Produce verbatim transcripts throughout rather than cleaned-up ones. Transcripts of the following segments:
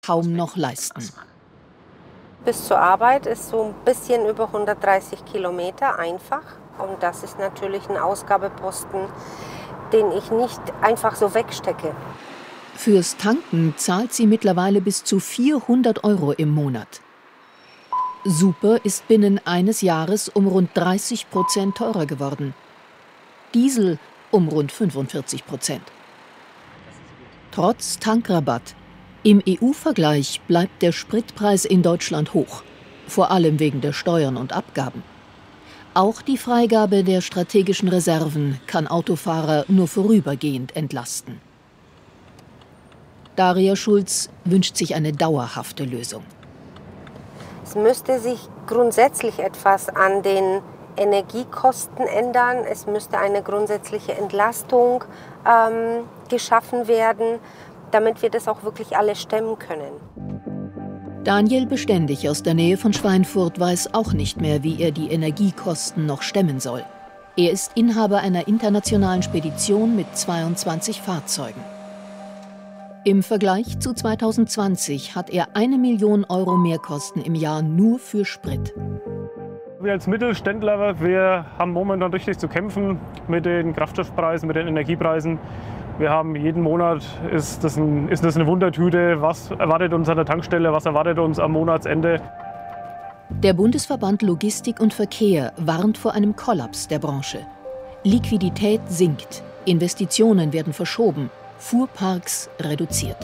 kaum noch leisten. Bis zur Arbeit ist so ein bisschen über hundertdreißig Kilometer einfach. Und das ist natürlich ein Ausgabeposten, den ich nicht einfach so wegstecke. Fürs Tanken zahlt sie mittlerweile bis zu vierhundert Euro im Monat. Super ist binnen eines Jahres um rund dreißig Prozent teurer geworden. Diesel um rund fünfundvierzig Prozent. Trotz Tankrabatt. Im E U-Vergleich bleibt der Spritpreis in Deutschland hoch, vor allem wegen der Steuern und Abgaben. Auch die Freigabe der strategischen Reserven kann Autofahrer nur vorübergehend entlasten. Daria Schulz wünscht sich eine dauerhafte Lösung. Es müsste sich grundsätzlich etwas an den Energiekosten ändern. Es müsste eine grundsätzliche Entlastung ähm, geschaffen werden, damit wir das auch wirklich alle stemmen können. Daniel Beständig aus der Nähe von Schweinfurt weiß auch nicht mehr, wie er die Energiekosten noch stemmen soll. Er ist Inhaber einer internationalen Spedition mit zweiundzwanzig Fahrzeugen. Im Vergleich zu zweitausendzwanzig hat er eine Million Euro Mehrkosten im Jahr nur für Sprit. Wir als Mittelständler, wir haben momentan richtig zu kämpfen mit den Kraftstoffpreisen, mit den Energiepreisen. Wir haben jeden Monat, ist das, ein, ist das eine Wundertüte, was erwartet uns an der Tankstelle, was erwartet uns am Monatsende. Der Bundesverband Logistik und Verkehr warnt vor einem Kollaps der Branche. Liquidität sinkt, Investitionen werden verschoben, Fuhrparks reduziert.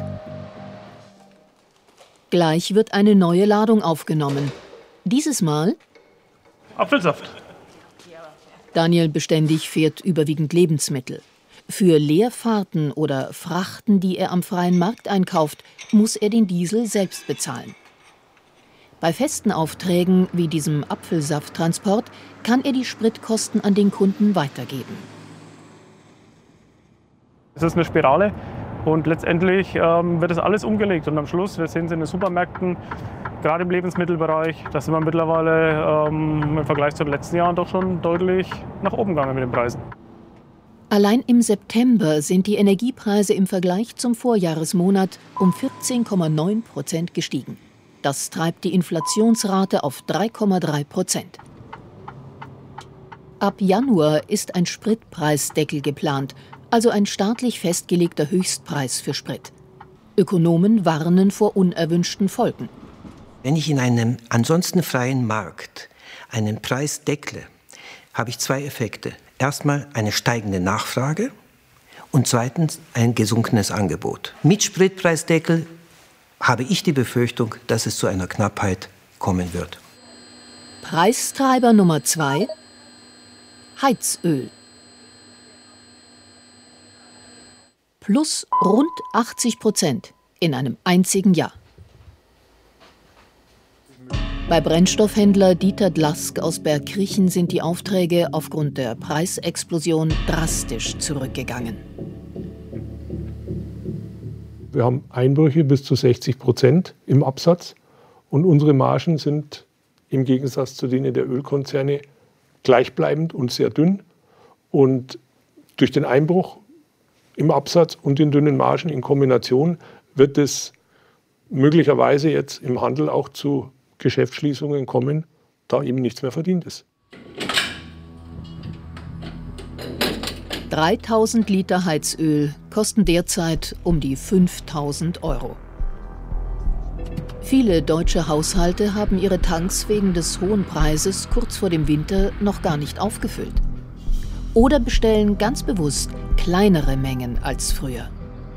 Gleich wird eine neue Ladung aufgenommen. Dieses Mal Apfelsaft. Daniel Beständig fährt überwiegend Lebensmittel. Für Leerfahrten oder Frachten, die er am freien Markt einkauft, muss er den Diesel selbst bezahlen. Bei festen Aufträgen wie diesem Apfelsafttransport kann er die Spritkosten an den Kunden weitergeben. Es ist eine Spirale und letztendlich ähm, wird das alles umgelegt. Und am Schluss, wir sehen es in den Supermärkten, gerade im Lebensmittelbereich, da sind wir mittlerweile ähm, im Vergleich zu den letzten Jahren doch schon deutlich nach oben gegangen mit den Preisen. Allein im September sind die Energiepreise im Vergleich zum Vorjahresmonat um vierzehn Komma neun Prozent gestiegen. Das treibt die Inflationsrate auf drei Komma drei Prozent. Ab Januar ist ein Spritpreisdeckel geplant, also ein staatlich festgelegter Höchstpreis für Sprit. Ökonomen warnen vor unerwünschten Folgen. Wenn ich in einem ansonsten freien Markt einen Preis deckle, habe ich zwei Effekte. Erstmal eine steigende Nachfrage und zweitens ein gesunkenes Angebot. Mit Spritpreisdeckel habe ich die Befürchtung, dass es zu einer Knappheit kommen wird. Preistreiber Nummer zwei: Heizöl. Plus rund achtzig Prozent in einem einzigen Jahr. Bei Brennstoffhändler Dieter Dlask aus Bergkriechen sind die Aufträge aufgrund der Preisexplosion drastisch zurückgegangen. Wir haben Einbrüche bis zu sechzig Prozent im Absatz und unsere Margen sind im Gegensatz zu denen der Ölkonzerne gleichbleibend und sehr dünn. Und durch den Einbruch im Absatz und den dünnen Margen in Kombination wird es möglicherweise jetzt im Handel auch zu Geschäftsschließungen kommen, da eben nichts mehr verdient ist. dreitausend Liter Heizöl kosten derzeit um die fünftausend Euro. Viele deutsche Haushalte haben ihre Tanks wegen des hohen Preises kurz vor dem Winter noch gar nicht aufgefüllt. Oder bestellen ganz bewusst kleinere Mengen als früher.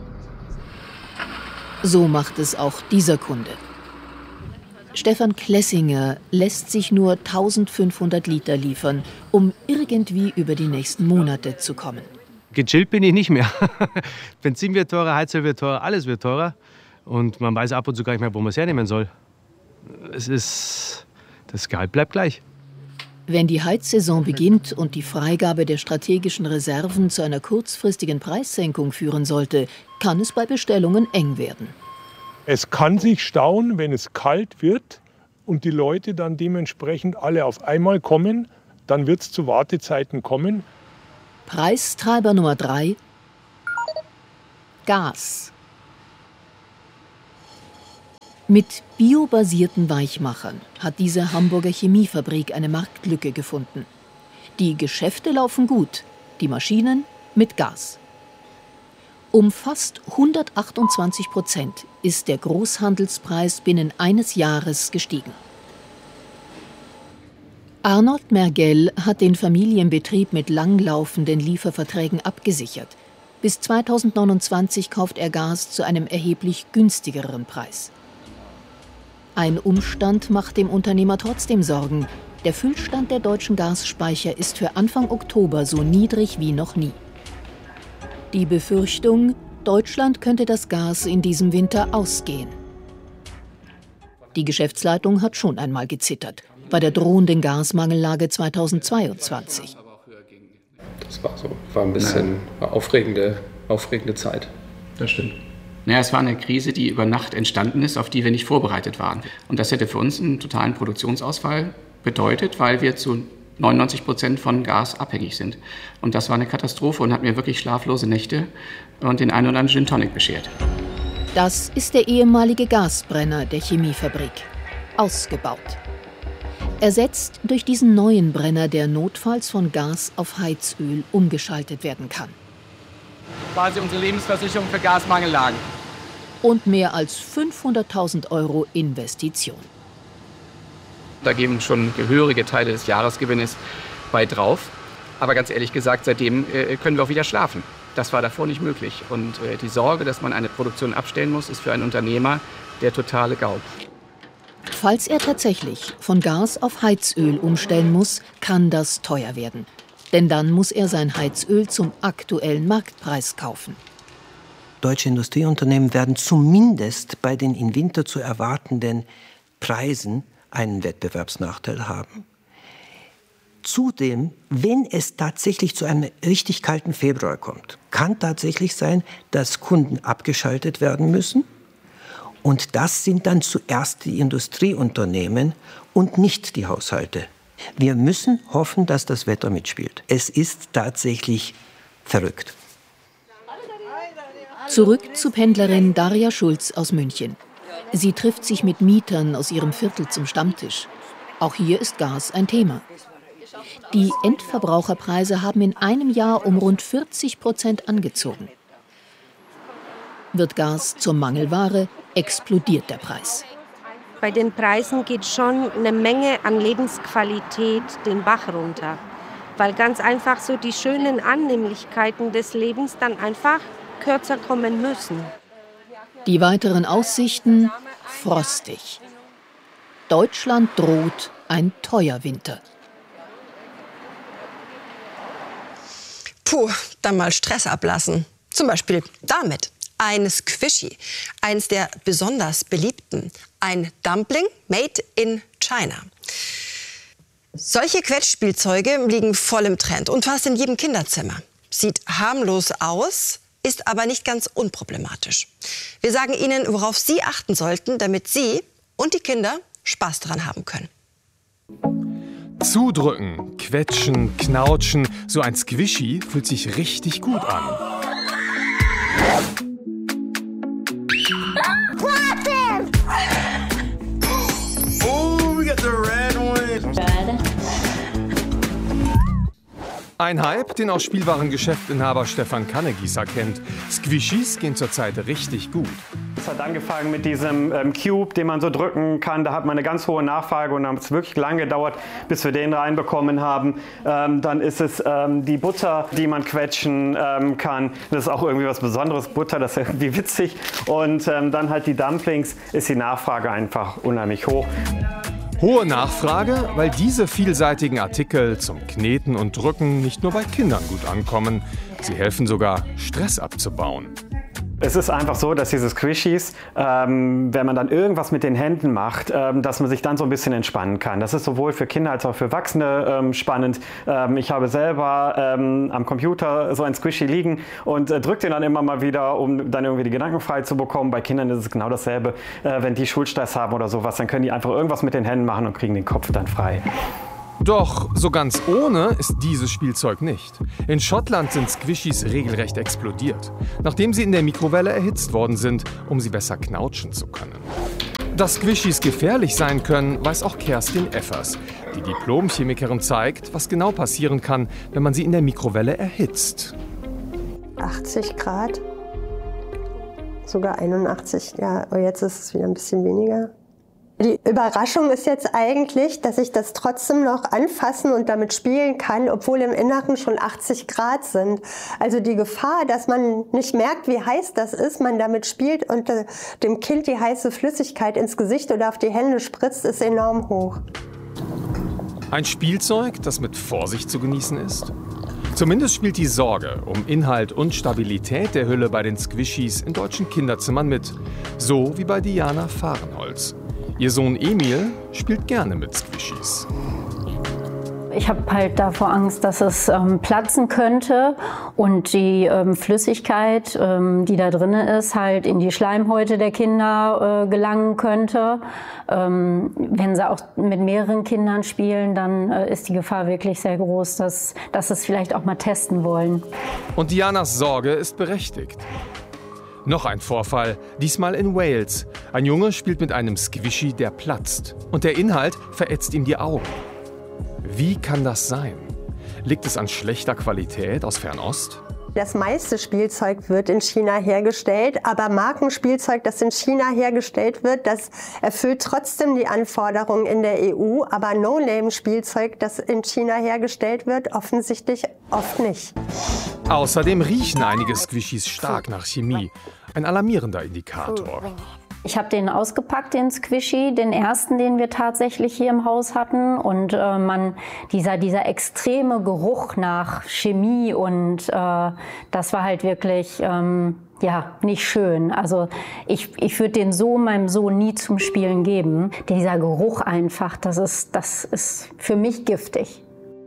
So macht es auch dieser Kunde. Stefan Klessinger lässt sich nur eintausendfünfhundert Liter liefern, um irgendwie über die nächsten Monate zu kommen. Gechillt bin ich nicht mehr. Benzin wird teurer, Heizöl wird teurer, alles wird teurer. Und man weiß ab und zu gar nicht mehr, wo man es hernehmen soll. Es ist, das Gehalt bleibt gleich. Wenn die Heizsaison beginnt und die Freigabe der strategischen Reserven zu einer kurzfristigen Preissenkung führen sollte, kann es bei Bestellungen eng werden. Es kann sich stauen, wenn es kalt wird und die Leute dann dementsprechend alle auf einmal kommen, dann wird es zu Wartezeiten kommen. Preistreiber Nummer drei: Gas. Mit biobasierten Weichmachern hat diese Hamburger Chemiefabrik eine Marktlücke gefunden. Die Geschäfte laufen gut, die Maschinen mit Gas. Um fast hundertachtundzwanzig Prozent ist der Großhandelspreis binnen eines Jahres gestiegen. Arnold Mergell hat den Familienbetrieb mit langlaufenden Lieferverträgen abgesichert. Bis zweitausendneunundzwanzig kauft er Gas zu einem erheblich günstigeren Preis. Ein Umstand macht dem Unternehmer trotzdem Sorgen. Der Füllstand der deutschen Gasspeicher ist für Anfang Oktober so niedrig wie noch nie. Die Befürchtung, Deutschland könnte das Gas in diesem Winter ausgehen. Die Geschäftsleitung hat schon einmal gezittert bei der drohenden Gasmangellage zweitausendzweiundzwanzig. Das war so, war ein bisschen eine aufregende, aufregende Zeit. Das stimmt. Naja, es war eine Krise, die über Nacht entstanden ist, auf die wir nicht vorbereitet waren. Und das hätte für uns einen totalen Produktionsausfall bedeutet, weil wir zu neunundneunzig Prozent von Gas abhängig sind. Und das war eine Katastrophe und hat mir wirklich schlaflose Nächte und den einen oder anderen Gin Tonic beschert. Das ist der ehemalige Gasbrenner der Chemiefabrik. Ausgebaut. Ersetzt durch diesen neuen Brenner, der notfalls von Gas auf Heizöl umgeschaltet werden kann. Quasi unsere Lebensversicherung für Gasmangellagen. Und mehr als fünfhunderttausend Euro Investition. Da geben schon gehörige Teile des Jahresgewinnes bei drauf. Aber ganz ehrlich gesagt, seitdem äh, können wir auch wieder schlafen. Das war davor nicht möglich. Und äh, die Sorge, dass man eine Produktion abstellen muss, ist für einen Unternehmer der totale Gauk. Falls er tatsächlich von Gas auf Heizöl umstellen muss, kann das teuer werden. Denn dann muss er sein Heizöl zum aktuellen Marktpreis kaufen. Deutsche Industrieunternehmen werden zumindest bei den im Winter zu erwartenden Preisen einen Wettbewerbsnachteil haben. Zudem, wenn es tatsächlich zu einem richtig kalten Februar kommt, kann tatsächlich sein, dass Kunden abgeschaltet werden müssen. Und das sind dann zuerst die Industrieunternehmen und nicht die Haushalte. Wir müssen hoffen, dass das Wetter mitspielt. Es ist tatsächlich verrückt. Zurück zu Pendlerin Darja Schulz aus München. Sie trifft sich mit Mietern aus ihrem Viertel zum Stammtisch. Auch hier ist Gas ein Thema. Die Endverbraucherpreise haben in einem Jahr um rund vierzig Prozent angezogen. Wird Gas zur Mangelware, explodiert der Preis. Bei den Preisen geht schon eine Menge an Lebensqualität den Bach runter. Weil ganz einfach so die schönen Annehmlichkeiten des Lebens dann einfach kürzer kommen müssen. Die weiteren Aussichten frostig. Deutschland droht ein teuer Winter. Puh, dann mal Stress ablassen. Zum Beispiel damit. Ein Squishy, eins der besonders beliebten. Ein Dumpling made in China. Solche Quetschspielzeuge liegen voll im Trend und fast in jedem Kinderzimmer. Sieht harmlos aus, ist aber nicht ganz unproblematisch. Wir sagen Ihnen, worauf Sie achten sollten, damit Sie und die Kinder Spaß daran haben können. Zudrücken, quetschen, knautschen, so ein Squishy fühlt sich richtig gut an. Ein Hype, den auch Spielwarengeschäftsinhaber Stefan Kannegießer kennt. Squishys gehen zurzeit richtig gut. Es hat angefangen mit diesem ähm, Cube, den man so drücken kann. Da hat man eine ganz hohe Nachfrage und dann hat es wirklich lange gedauert, bis wir den reinbekommen haben. Ähm, dann ist es ähm, die Butter, die man quetschen ähm, kann. Das ist auch irgendwie was Besonderes. Butter, das ist irgendwie witzig. Und ähm, dann halt die Dumplings, ist die Nachfrage einfach unheimlich hoch. Hohe Nachfrage, weil diese vielseitigen Artikel zum Kneten und Drücken nicht nur bei Kindern gut ankommen. Sie helfen sogar, Stress abzubauen. Es ist einfach so, dass diese Squishies, ähm, wenn man dann irgendwas mit den Händen macht, ähm, dass man sich dann so ein bisschen entspannen kann. Das ist sowohl für Kinder als auch für Erwachsene ähm, spannend. Ähm, ich habe selber ähm, am Computer so ein Squishy liegen und äh, drücke den dann immer mal wieder, um dann irgendwie die Gedanken frei zu bekommen. Bei Kindern ist es genau dasselbe. Äh, wenn die Schulstress haben oder sowas, dann können die einfach irgendwas mit den Händen machen und kriegen den Kopf dann frei. Doch so ganz ohne ist dieses Spielzeug nicht. In Schottland sind Squishys regelrecht explodiert, nachdem sie in der Mikrowelle erhitzt worden sind, um sie besser knautschen zu können. Dass Squishies gefährlich sein können, weiß auch Kerstin Effers. Die Diplom-Chemikerin zeigt, was genau passieren kann, wenn man sie in der Mikrowelle erhitzt. achtzig Grad, sogar einundachtzig, ja, aber jetzt ist es wieder ein bisschen weniger. Die Überraschung ist jetzt eigentlich, dass ich das trotzdem noch anfassen und damit spielen kann, obwohl im Inneren schon achtzig Grad sind. Also die Gefahr, dass man nicht merkt, wie heiß das ist, man damit spielt und äh, dem Kind die heiße Flüssigkeit ins Gesicht oder auf die Hände spritzt, ist enorm hoch. Ein Spielzeug, das mit Vorsicht zu genießen ist? Zumindest spielt die Sorge um Inhalt und Stabilität der Hülle bei den Squishies in deutschen Kinderzimmern mit. So wie bei Diana Fahrenholz. Ihr Sohn Emil spielt gerne mit Squishies. Ich habe halt davor Angst, dass es ähm, platzen könnte und die ähm, Flüssigkeit, ähm, die da drin ist, halt in die Schleimhäute der Kinder äh, gelangen könnte. Ähm, wenn sie auch mit mehreren Kindern spielen, dann äh, ist die Gefahr wirklich sehr groß, dass, dass sie es vielleicht auch mal testen wollen. Und Dianas Sorge ist berechtigt. Noch ein Vorfall, diesmal in Wales. Ein Junge spielt mit einem Squishy, der platzt. Und der Inhalt verätzt ihm die Augen. Wie kann das sein? Liegt es an schlechter Qualität aus Fernost? Das meiste Spielzeug wird in China hergestellt, aber Markenspielzeug, das in China hergestellt wird, das erfüllt trotzdem die Anforderungen in der E U. Aber No-Name-Spielzeug, das in China hergestellt wird, offensichtlich oft nicht. Außerdem riechen einige Squishies stark nach Chemie. Ein alarmierender Indikator. Ich habe den ausgepackt, den Squishy, den ersten, den wir tatsächlich hier im Haus hatten. Und äh, man, dieser, dieser extreme Geruch nach Chemie und äh, das war halt wirklich ähm, ja, nicht schön. Also ich, ich würde den so meinem Sohn nie zum Spielen geben. Dieser Geruch einfach, das ist, das ist für mich giftig.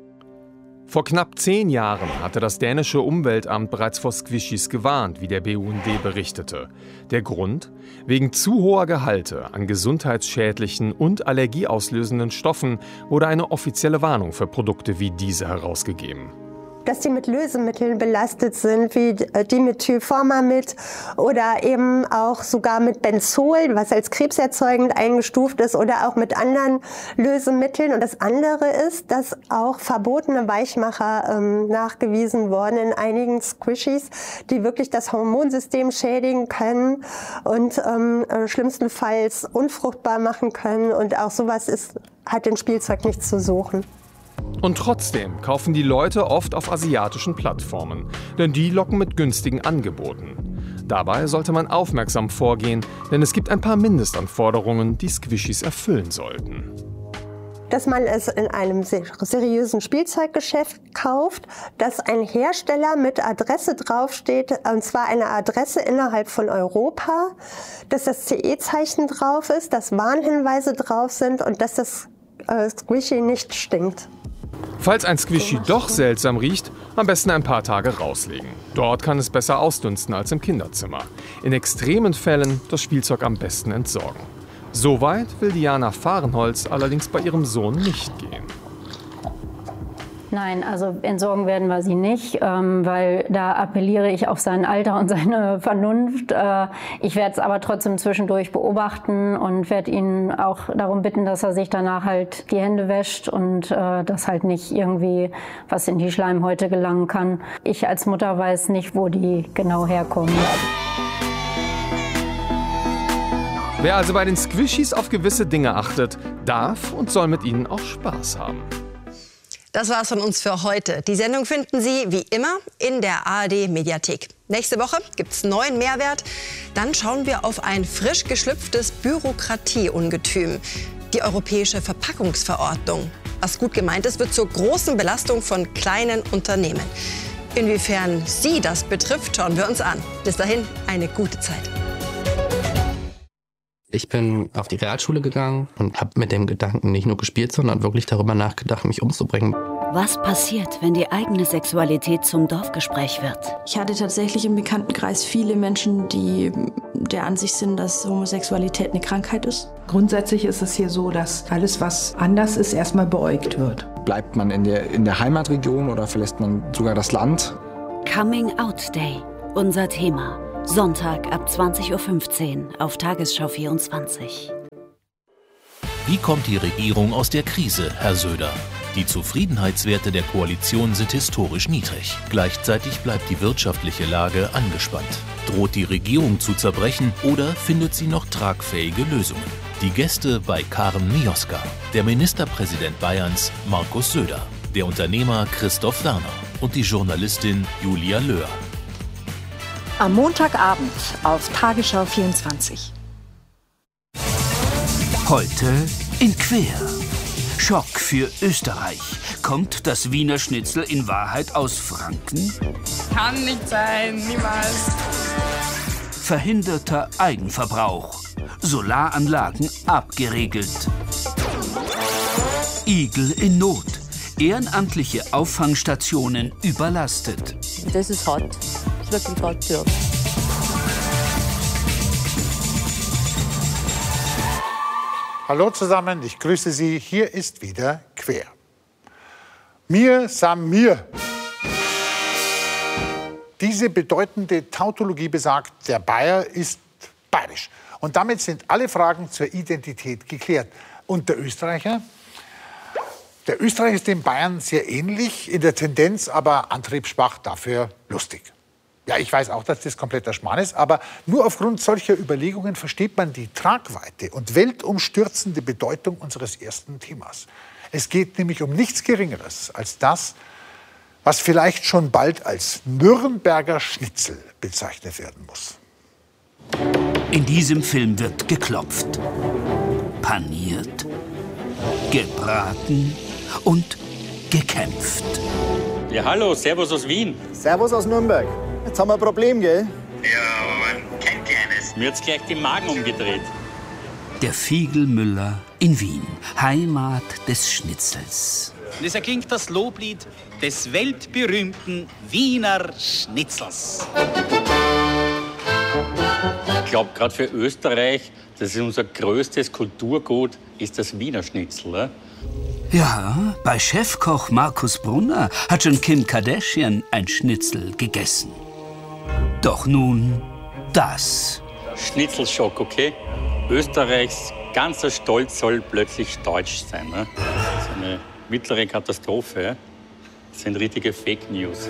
Vor knapp zehn Jahren hatte das dänische Umweltamt bereits vor Squishies gewarnt, wie der B U N D berichtete. Der Grund? Wegen zu hoher Gehalte an gesundheitsschädlichen und allergieauslösenden Stoffen wurde eine offizielle Warnung für Produkte wie diese herausgegeben. Dass die mit Lösemitteln belastet sind, wie Dimethylformamid oder eben auch sogar mit Benzol, was als krebserzeugend eingestuft ist, oder auch mit anderen Lösemitteln. Und das andere ist, dass auch verbotene Weichmacher ähm, nachgewiesen wurden in einigen Squishies, die wirklich das Hormonsystem schädigen können und ähm, schlimmstenfalls unfruchtbar machen können. Und auch sowas ist, hat in Spielzeug nichts zu suchen. Und trotzdem kaufen die Leute oft auf asiatischen Plattformen, denn die locken mit günstigen Angeboten. Dabei sollte man aufmerksam vorgehen, denn es gibt ein paar Mindestanforderungen, die Squishies erfüllen sollten. Dass man es in einem seriösen Spielzeuggeschäft kauft, dass ein Hersteller mit Adresse draufsteht, und zwar eine Adresse innerhalb von Europa, dass das C E-Zeichen drauf ist, dass Warnhinweise drauf sind und dass das äh, Squishy nicht stinkt. Falls ein Squishy doch seltsam riecht, am besten ein paar Tage rauslegen. Dort kann es besser ausdünsten als im Kinderzimmer. In extremen Fällen das Spielzeug am besten entsorgen. So weit will Diana Fahrenholz allerdings bei ihrem Sohn nicht gehen. Nein, also entsorgen werden wir sie nicht, ähm, weil da appelliere ich auf sein Alter und seine Vernunft. Äh, ich werde es aber trotzdem zwischendurch beobachten und werde ihn auch darum bitten, dass er sich danach halt die Hände wäscht und äh, dass halt nicht irgendwie was in die Schleimhäute gelangen kann. Ich als Mutter weiß nicht, wo die genau herkommen. Wer also bei den Squishies auf gewisse Dinge achtet, darf und soll mit ihnen auch Spaß haben. Das war's von uns für heute. Die Sendung finden Sie wie immer in der A R D-Mediathek. Nächste Woche gibt's neuen Mehrwert. Dann schauen wir auf ein frisch geschlüpftes Bürokratieungetüm, die Europäische Verpackungsverordnung. Was gut gemeint ist, wird zur großen Belastung von kleinen Unternehmen. Inwiefern Sie das betrifft, schauen wir uns an. Bis dahin eine gute Zeit. Ich bin auf die Realschule gegangen und habe mit dem Gedanken nicht nur gespielt, sondern wirklich darüber nachgedacht, mich umzubringen. Was passiert, wenn die eigene Sexualität zum Dorfgespräch wird? Ich hatte tatsächlich im Bekanntenkreis viele Menschen, die der Ansicht sind, dass Homosexualität eine Krankheit ist. Grundsätzlich ist es hier so, dass alles, was anders ist, erstmal beäugt wird. Bleibt man in der, in der Heimatregion oder verlässt man sogar das Land? Coming Out Day, unser Thema. Sonntag ab zwanzig Uhr fünfzehn auf Tagesschau vierundzwanzig. Wie kommt die Regierung aus der Krise, Herr Söder? Die Zufriedenheitswerte der Koalition sind historisch niedrig. Gleichzeitig bleibt die wirtschaftliche Lage angespannt. Droht die Regierung zu zerbrechen oder findet sie noch tragfähige Lösungen? Die Gäste bei Karen Mioska, der Ministerpräsident Bayerns Markus Söder, der Unternehmer Christoph Werner und die Journalistin Julia Löhr. Am Montagabend auf Tagesschau vierundzwanzig. Heute in Quer. Schock für Österreich. Kommt das Wiener Schnitzel in Wahrheit aus Franken? Kann nicht sein, niemals. Verhinderter Eigenverbrauch. Solaranlagen abgeregelt. Igel in Not. Ehrenamtliche Auffangstationen überlastet. Das ist hart. Das ist wirklich hart, ja. Hallo zusammen, ich grüße Sie. Hier ist wieder Quer. Mir sam mir. Diese bedeutende Tautologie besagt, der Bayer ist bayerisch. Und damit sind alle Fragen zur Identität geklärt. Und der Österreicher? Der Österreicher ist dem Bayern sehr ähnlich, in der Tendenz aber antriebsschwach, dafür lustig. Ja, ich weiß auch, dass das kompletter Schmarrn ist, aber nur aufgrund solcher Überlegungen versteht man die Tragweite und weltumstürzende Bedeutung unseres ersten Themas. Es geht nämlich um nichts Geringeres als das, was vielleicht schon bald als Nürnberger Schnitzel bezeichnet werden muss. In diesem Film wird geklopft, paniert, gebraten und gekämpft. Ja, hallo, Servus aus Wien. Servus aus Nürnberg. Jetzt haben wir ein Problem, gell? Ja, aber man kennt ja eines. Mir hat's gleich den Magen umgedreht. Der Fiegel-Müller in Wien, Heimat des Schnitzels. Und es erklingt das Loblied des weltberühmten Wiener Schnitzels. Ich glaube, gerade für Österreich, das ist unser größtes Kulturgut, ist das Wiener Schnitzel. Ne? Ja, bei Chefkoch Markus Brunner hat schon Kim Kardashian ein Schnitzel gegessen. Doch nun das. Schnitzelschock, okay? Österreichs ganzer Stolz soll plötzlich deutsch sein. Ne? Das ist eine mittlere Katastrophe. Das sind richtige Fake News.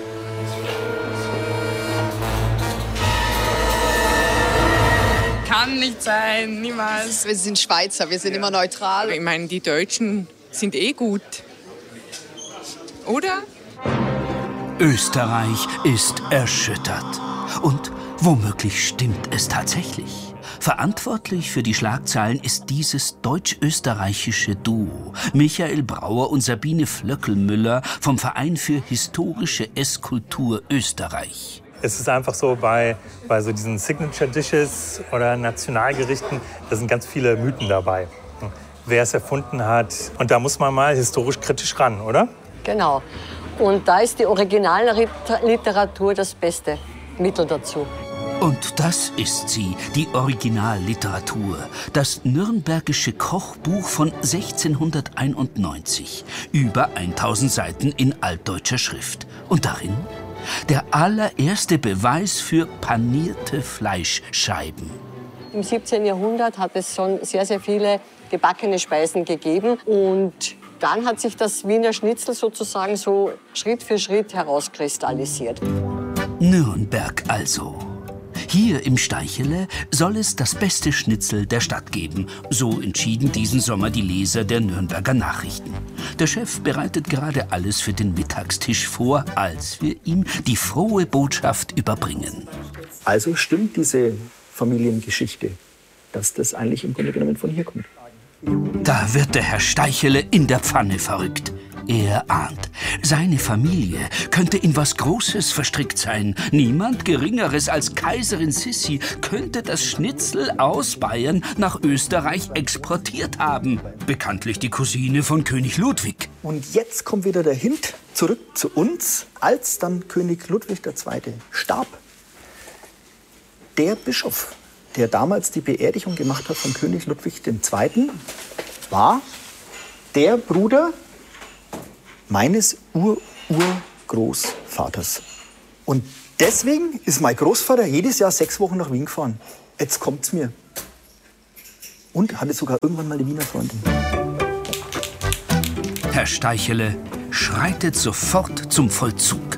Kann nicht sein, niemals. Wir sind Schweizer, wir sind ja. immer neutral. Ich meine, die Deutschen sind eh gut. Oder? Österreich ist erschüttert. Und womöglich stimmt es tatsächlich. Verantwortlich für die Schlagzeilen ist dieses deutsch-österreichische Duo. Michael Brauer und Sabine Flöckelmüller vom Verein für historische Esskultur Österreich. Es ist einfach so, bei, bei so diesen Signature Dishes oder Nationalgerichten, da sind ganz viele Mythen dabei. Wer es erfunden hat. Und da muss man mal historisch kritisch ran, oder? Genau. Und da ist die Originalliteratur das beste Mittel dazu. Und das ist sie, die Originalliteratur. Das Nürnbergische Kochbuch von sechzehnhunderteinundneunzig. Über tausend Seiten in altdeutscher Schrift. Und darin der allererste Beweis für panierte Fleischscheiben. Im siebzehnten Jahrhundert hat es schon sehr, sehr viele gebackene Speisen gegeben. Und dann hat sich das Wiener Schnitzel sozusagen so Schritt für Schritt herauskristallisiert. Nürnberg also. Hier im Steichele soll es das beste Schnitzel der Stadt geben. So entschieden diesen Sommer die Leser der Nürnberger Nachrichten. Der Chef bereitet gerade alles für den Mittagstisch vor, als wir ihm die frohe Botschaft überbringen. Also stimmt diese Familiengeschichte, dass das eigentlich im Grunde genommen von hier kommt. Da wird der Herr Steichele in der Pfanne verrückt. Er ahnt, seine Familie könnte in was Großes verstrickt sein. Niemand Geringeres als Kaiserin Sissi könnte das Schnitzel aus Bayern nach Österreich exportiert haben. Bekanntlich die Cousine von König Ludwig. Und jetzt kommt wieder der Hint zurück zu uns, als dann König Ludwig der Zweite starb. Der Bischof, der damals die Beerdigung gemacht hat von König Ludwig der Zweite, war der Bruder meines Ur-Urgroßvaters. Und deswegen ist mein Großvater jedes Jahr sechs Wochen nach Wien gefahren. Jetzt kommt's mir. und hatte sogar irgendwann mal eine Wiener Freundin. Herr Steichele schreitet sofort zum Vollzug.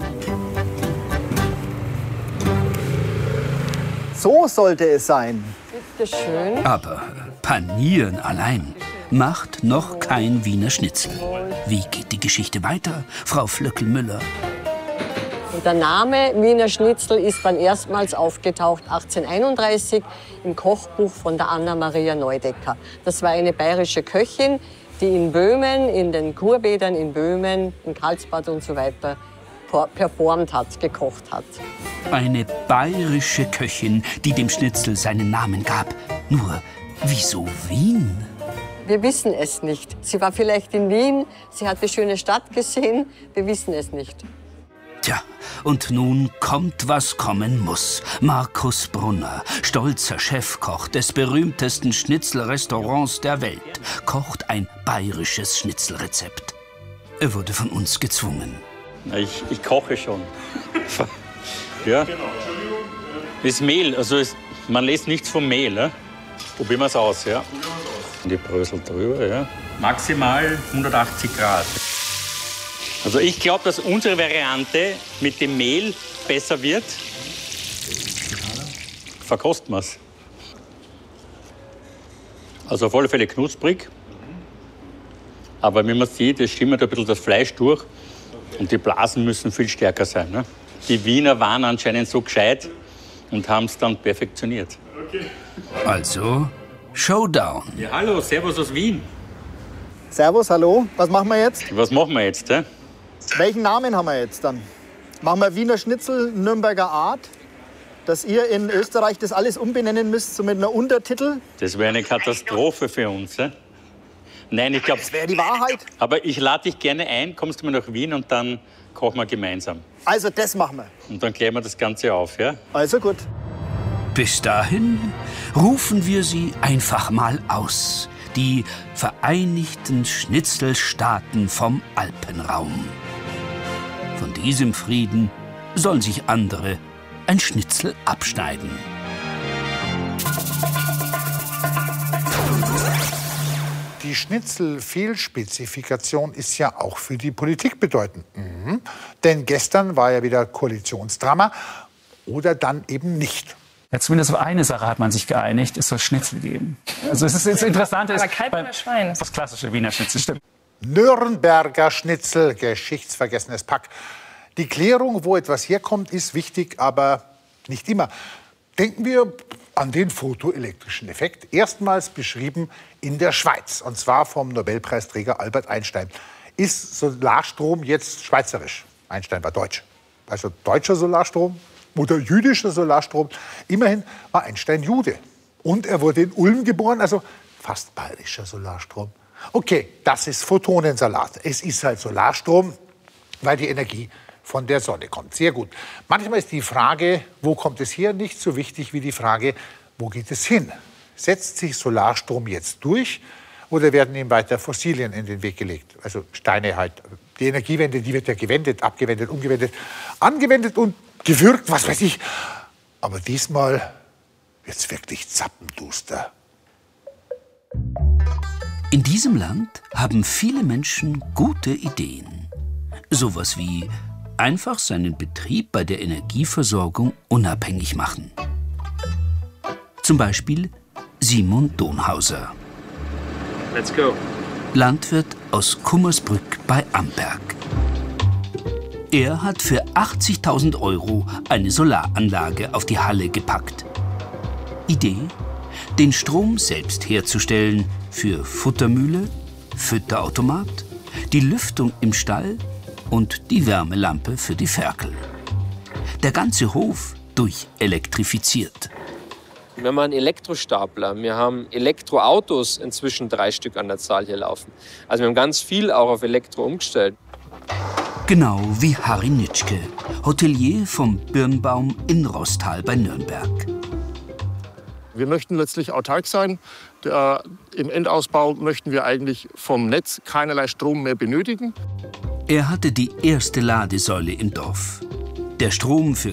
So sollte es sein. Bitte schön. Aber panieren allein macht noch kein Wiener Schnitzel. Wie geht die Geschichte weiter, Frau Flöckel-Müller? Und der Name Wiener Schnitzel ist dann erstmals aufgetaucht achtzehnhunderteinunddreißig im Kochbuch von der Anna-Maria Neudecker. Das war eine bayerische Köchin, die in Böhmen, in den Kurbädern in Böhmen, in Karlsbad und so weiter performt hat, gekocht hat. Eine bayerische Köchin, die dem Schnitzel seinen Namen gab. Nur, wieso Wien? Wir wissen es nicht. Sie war vielleicht in Wien, sie hat die schöne Stadt gesehen, wir wissen es nicht. Tja, und nun kommt, was kommen muss. Markus Brunner, stolzer Chefkoch des berühmtesten Schnitzelrestaurants der Welt, kocht ein bayerisches Schnitzelrezept. Er wurde von uns gezwungen. Ich, ich koche schon. Ja. Das Mehl, also es, man lässt nichts vom Mehl. Ne? Probieren wir es aus. Ja. Die Brösel drüber. Ja. Maximal hundertachtzig Grad. Also ich glaube, dass unsere Variante mit dem Mehl besser wird. Verkosten wir es. Also auf alle Fälle knusprig. Aber wie man sieht, es schimmert ein bisschen das Fleisch durch. Und die Blasen müssen viel stärker sein. Ne? Die Wiener waren anscheinend so gescheit und haben es dann perfektioniert. Okay. Also, Showdown. Ja, hallo, servus aus Wien. Servus, hallo. Was machen wir jetzt? Was machen wir jetzt? Hä? Welchen Namen haben wir jetzt dann? Machen wir Wiener Schnitzel Nürnberger Art? Dass ihr in Österreich das alles umbenennen müsst, so mit einer Untertitel? Das wäre eine Katastrophe für uns. Hä? Nein, ich glaube... Das wäre die Wahrheit. Aber ich lade dich gerne ein, kommst du mal nach Wien und dann kochen wir gemeinsam. Also das machen wir. Und dann klären wir das Ganze auf, ja? Also gut. Bis dahin rufen wir sie einfach mal aus. Die Vereinigten Schnitzelstaaten vom Alpenraum. Von diesem Frieden sollen sich andere ein Schnitzel abschneiden. Die Schnitzelfehlspezifikation ist ja auch für die Politik bedeutend. Mhm. Denn gestern war ja wieder Koalitionsdrama oder dann eben nicht. Ja, zumindest auf eine Sache hat man sich geeinigt, es soll Schnitzel geben. Also es ist das Interessante. Aber Kalb oder Schwein? Das klassische Wiener Schnitzel, stimmt. Nürnberger Schnitzel, geschichtsvergessenes Pack. Die Klärung, wo etwas herkommt, ist wichtig, aber nicht immer. Denken wir an den photoelektrischen Effekt, erstmals beschrieben in der Schweiz, und zwar vom Nobelpreisträger Albert Einstein. Ist Solarstrom jetzt schweizerisch? Einstein war deutsch. Also deutscher Solarstrom oder jüdischer Solarstrom. Immerhin war Einstein Jude. Und er wurde in Ulm geboren, also fast bayerischer Solarstrom. Okay, das ist Photonensalat. Es ist halt Solarstrom, weil die Energie von der Sonne kommt. Sehr gut. Manchmal ist die Frage, wo kommt es her, nicht so wichtig wie die Frage, wo geht es hin? Setzt sich Solarstrom jetzt durch oder werden ihm weiter Fossilien in den Weg gelegt? Also Steine halt. Die Energiewende, die wird ja gewendet, abgewendet, umgewendet, angewendet und gewürgt, was weiß ich. Aber diesmal wird es wirklich zappenduster. In diesem Land haben viele Menschen gute Ideen. Sowas wie einfach seinen Betrieb bei der Energieversorgung unabhängig machen. Zum Beispiel Simon Donhauser. Let's go. Landwirt aus Kummersbrück bei Amberg. Er hat für achtzigtausend Euro eine Solaranlage auf die Halle gepackt. Idee? Den Strom selbst herzustellen für Futtermühle, Fütterautomat, die Lüftung im Stall und die Wärmelampe für die Ferkel. Der ganze Hof durchelektrifiziert. Wir haben einen Elektrostapler, wir haben Elektroautos, inzwischen drei Stück an der Zahl hier laufen. Also wir haben ganz viel auch auf Elektro umgestellt. Genau wie Harry Nitschke, Hotelier vom Birnbaum in Roßtal bei Nürnberg. Wir möchten letztlich autark sein. Der, Im Endausbau möchten wir eigentlich vom Netz keinerlei Strom mehr benötigen. Er hatte die erste Ladesäule im Dorf. Der Strom für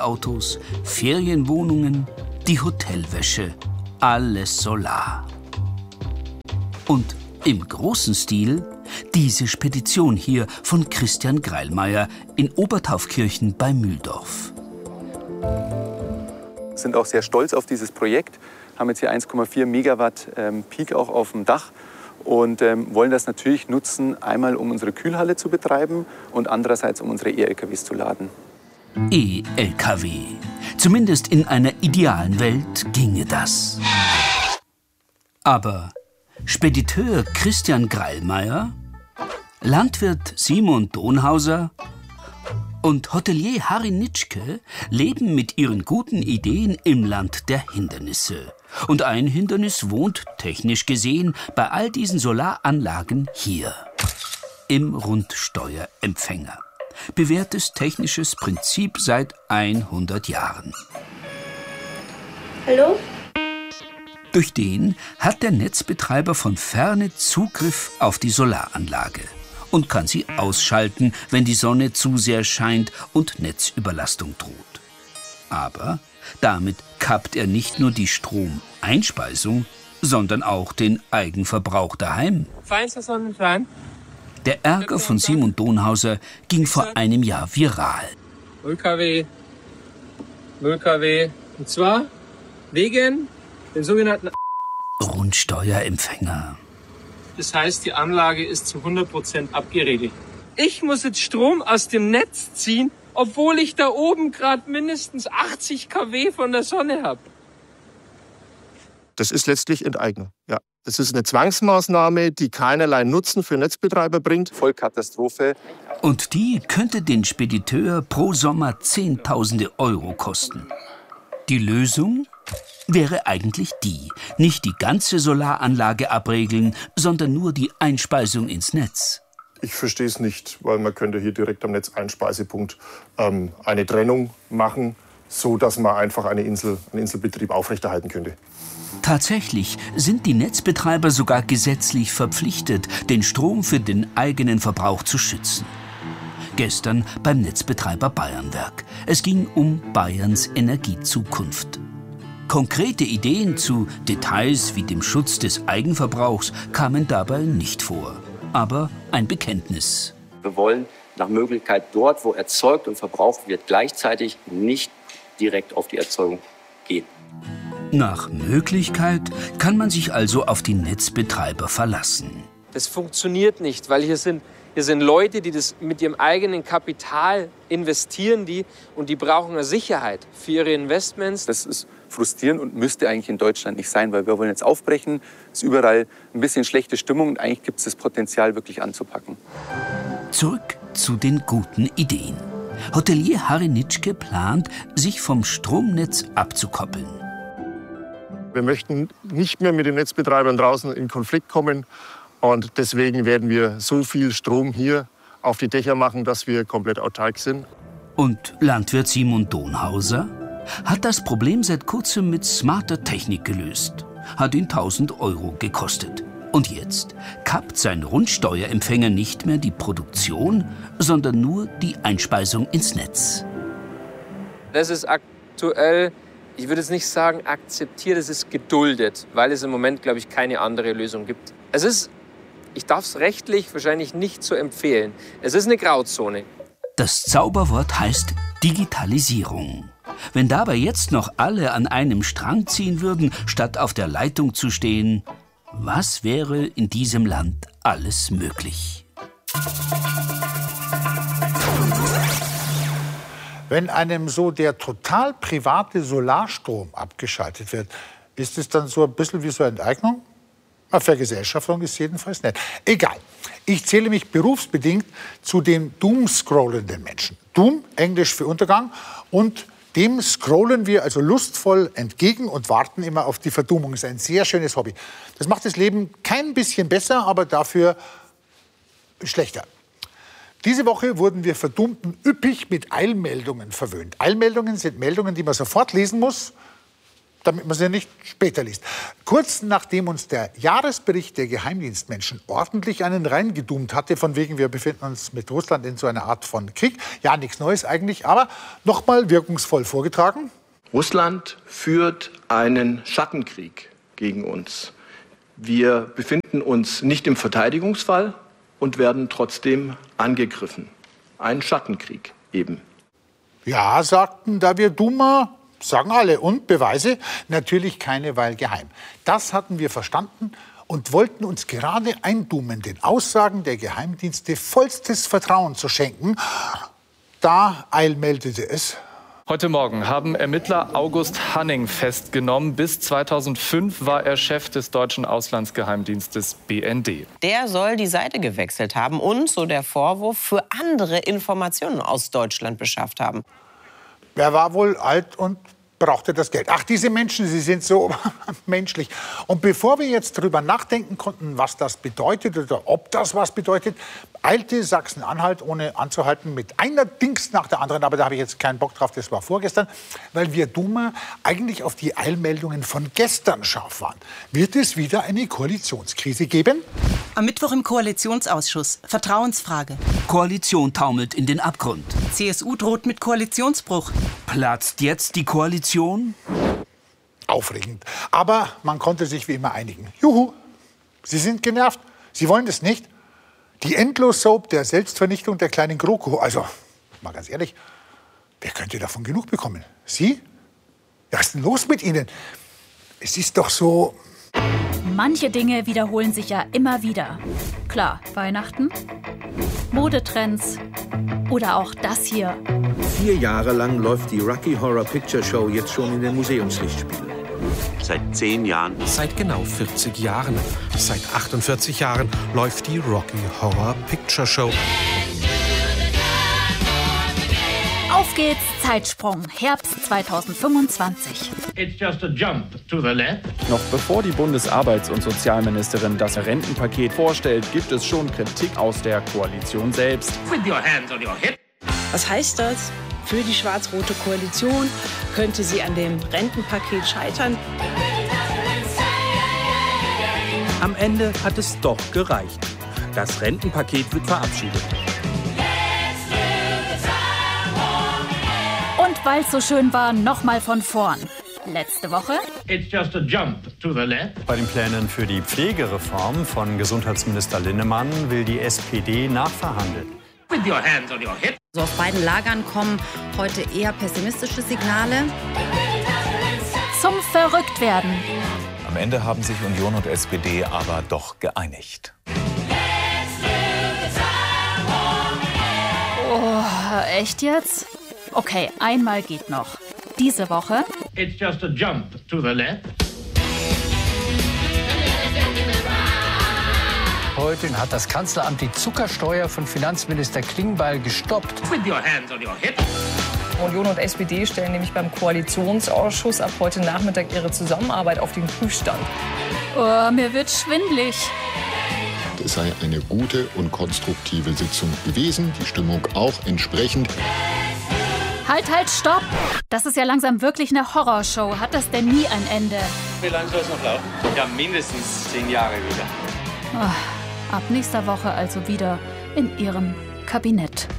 Gästeautos, Ferienwohnungen, die Hotelwäsche, alles Solar. Und im großen Stil diese Spedition hier von Christian Greilmeier in Obertaufkirchen bei Mühldorf. Wir sind auch sehr stolz auf dieses Projekt, haben jetzt hier eins Komma vier Megawatt ähm, Peak auch auf dem Dach und ähm, wollen das natürlich nutzen, einmal um unsere Kühlhalle zu betreiben und andererseits um unsere E-L K Ws zu laden. E-L K W. Zumindest in einer idealen Welt ginge das. Aber Spediteur Christian Greilmeier, Landwirt Simon Donhauser und Hotelier Harry Nitschke leben mit ihren guten Ideen im Land der Hindernisse. Und ein Hindernis wohnt, technisch gesehen, bei all diesen Solaranlagen hier. Im Rundsteuerempfänger. Bewährtes technisches Prinzip seit hundert Jahren. Hallo? Durch den hat der Netzbetreiber von ferne Zugriff auf die Solaranlage und kann sie ausschalten, wenn die Sonne zu sehr scheint und Netzüberlastung droht. Aber damit kappt er nicht nur die Stromeinspeisung, sondern auch den Eigenverbrauch daheim. Feinster Sonnenschein. Der Ärger von Simon Donhauser ging vor einem Jahr viral. null Kilowatt, null Kilowatt. Und zwar wegen den sogenannten Rundsteuerempfänger. Das heißt, die Anlage ist zu hundert Prozent abgeregelt. Ich muss jetzt Strom aus dem Netz ziehen, obwohl ich da oben gerade mindestens achtzig Kilowatt von der Sonne habe. Das ist letztlich Enteignung. Ja. Das ist eine Zwangsmaßnahme, die keinerlei Nutzen für Netzbetreiber bringt. Vollkatastrophe. Und die könnte den Spediteur pro Sommer Zehntausende Euro kosten. Die Lösung wäre eigentlich die, nicht die ganze Solaranlage abregeln, sondern nur die Einspeisung ins Netz. Ich verstehe es nicht, weil man könnte hier direkt am Netzeinspeisepunkt ähm, eine Trennung machen, so dass man einfach eine Insel, einen Inselbetrieb aufrechterhalten könnte. Tatsächlich sind die Netzbetreiber sogar gesetzlich verpflichtet, den Strom für den eigenen Verbrauch zu schützen. Gestern beim Netzbetreiber Bayernwerk. Es ging um Bayerns Energiezukunft. Konkrete Ideen zu Details wie dem Schutz des Eigenverbrauchs kamen dabei nicht vor. Aber ein Bekenntnis. Wir wollen nach Möglichkeit dort, wo erzeugt und verbraucht wird, gleichzeitig nicht direkt auf die Erzeugung gehen. Nach Möglichkeit kann man sich also auf die Netzbetreiber verlassen. Das funktioniert nicht, weil hier sind, hier sind Leute, die das mit ihrem eigenen Kapital investieren, die, und die brauchen eine Sicherheit für ihre Investments. Das ist frustrierend und müsste eigentlich in Deutschland nicht sein, weil wir wollen jetzt aufbrechen. Es ist überall ein bisschen schlechte Stimmung und eigentlich gibt es das Potenzial, wirklich anzupacken. Zurück zu den guten Ideen. Hotelier Harry Nitschke plant, sich vom Stromnetz abzukoppeln. Wir möchten nicht mehr mit den Netzbetreibern draußen in Konflikt kommen. Und deswegen werden wir so viel Strom hier auf die Dächer machen, dass wir komplett autark sind. Und Landwirt Simon Donhauser hat das Problem seit kurzem mit smarter Technik gelöst. Hat ihn tausend Euro gekostet. Und jetzt kappt sein Rundsteuerempfänger nicht mehr die Produktion, sondern nur die Einspeisung ins Netz. Das ist aktuell, ich würde jetzt nicht sagen akzeptiert, es ist geduldet, weil es im Moment, glaube ich, keine andere Lösung gibt. Es ist, ich darf es rechtlich wahrscheinlich nicht so empfehlen. Es ist eine Grauzone. Das Zauberwort heißt Digitalisierung. Wenn dabei jetzt noch alle an einem Strang ziehen würden, statt auf der Leitung zu stehen, was wäre in diesem Land alles möglich? Wenn einem so der total private Solarstrom abgeschaltet wird, ist es dann so ein bisschen wie so eine Enteignung? Eine Vergesellschaftung ist jedenfalls nicht. Egal. Ich zähle mich berufsbedingt zu den doom-scrollenden Menschen. Doom, Englisch für Untergang. Und dem scrollen wir also lustvoll entgegen und warten immer auf die Verdummung. Das ist ein sehr schönes Hobby. Das macht das Leben kein bisschen besser, aber dafür schlechter. Diese Woche wurden wir Verdummten üppig mit Eilmeldungen verwöhnt. Eilmeldungen sind Meldungen, die man sofort lesen muss, damit man sie nicht später liest. Kurz nachdem uns der Jahresbericht der Geheimdienstmenschen ordentlich einen reingedoomt hatte, von wegen wir befinden uns mit Russland in so einer Art von Krieg, ja, nichts Neues eigentlich, aber nochmal wirkungsvoll vorgetragen. Russland führt einen Schattenkrieg gegen uns. Wir befinden uns nicht im Verteidigungsfall und werden trotzdem angegriffen. Ein Schattenkrieg eben. Ja, sagten David Duma, sagen alle. Und Beweise? Natürlich keine, weil geheim. Das hatten wir verstanden und wollten uns gerade eindumen, den Aussagen der Geheimdienste vollstes Vertrauen zu schenken. Da eilmeldete es. Heute Morgen haben Ermittler August Hanning festgenommen. Bis zweitausendfünf war er Chef des deutschen Auslandsgeheimdienstes B N D. Der soll die Seite gewechselt haben und, so der Vorwurf, für andere Informationen aus Deutschland beschafft haben. Er war wohl alt und brauchte das Geld. Ach, diese Menschen, sie sind so menschlich. Und bevor wir jetzt drüber nachdenken konnten, was das bedeutet oder ob das was bedeutet, eilte Sachsen-Anhalt, ohne anzuhalten, mit einer Dings nach der anderen. Aber da habe ich jetzt keinen Bock drauf, das war vorgestern, weil wir Duma eigentlich auf die Eilmeldungen von gestern scharf waren. Wird es wieder eine Koalitionskrise geben? Am Mittwoch im Koalitionsausschuss. Vertrauensfrage. Koalition taumelt in den Abgrund. C S U droht mit Koalitionsbruch. Platzt jetzt die Koalition? Aufregend. Aber man konnte sich wie immer einigen. Juhu, Sie sind genervt. Sie wollen das nicht. Die Endlos-Soap der Selbstvernichtung der kleinen GroKo. Also, mal ganz ehrlich, wer könnte davon genug bekommen? Sie? Was ist denn los mit Ihnen? Es ist doch so... Manche Dinge wiederholen sich ja immer wieder. Klar, Weihnachten, Modetrends oder auch das hier. Vier Jahre lang läuft die Rocky Horror Picture Show jetzt schon in den Museumslichtspielen. Seit zehn Jahren. Seit genau vierzig Jahren. Seit achtundvierzig Jahren läuft die Rocky Horror Picture Show. Auf geht's, Zeitsprung, Herbst zweitausendfünfundzwanzig. It's just a jump to the left. Noch bevor die Bundesarbeits- und Sozialministerin das Rentenpaket vorstellt, gibt es schon Kritik aus der Koalition selbst. With your hands on your hip. Was heißt das? Für die schwarz-rote Koalition könnte sie an dem Rentenpaket scheitern. Am Ende hat es doch gereicht. Das Rentenpaket wird verabschiedet. Und weil es so schön war, nochmal von vorn. Letzte Woche. It's just a jump to the left. Bei den Plänen für die Pflegereform von Gesundheitsminister Linnemann will die S P D nachverhandeln. With your hands on your hip. So aus beiden Lagern kommen heute eher pessimistische Signale. Zum Verrücktwerden. Am Ende haben sich Union und S P D aber doch geeinigt. Oh, echt jetzt? Okay, einmal geht noch. Diese Woche. It's just a jump to the left. Heute hat das Kanzleramt die Zuckersteuer von Finanzminister Klingbeil gestoppt. With your hands on your hip. Union und S P D stellen nämlich beim Koalitionsausschuss ab heute Nachmittag ihre Zusammenarbeit auf den Prüfstand. Oh, mir wird schwindelig. Es sei eine gute und konstruktive Sitzung gewesen, die Stimmung auch entsprechend. Halt, halt, stopp! Das ist ja langsam wirklich eine Horrorshow. Hat das denn nie ein Ende? Wie lange soll es noch laufen? Ja, mindestens zehn Jahre wieder. Oh, ab nächster Woche also wieder in Ihrem Kabinett.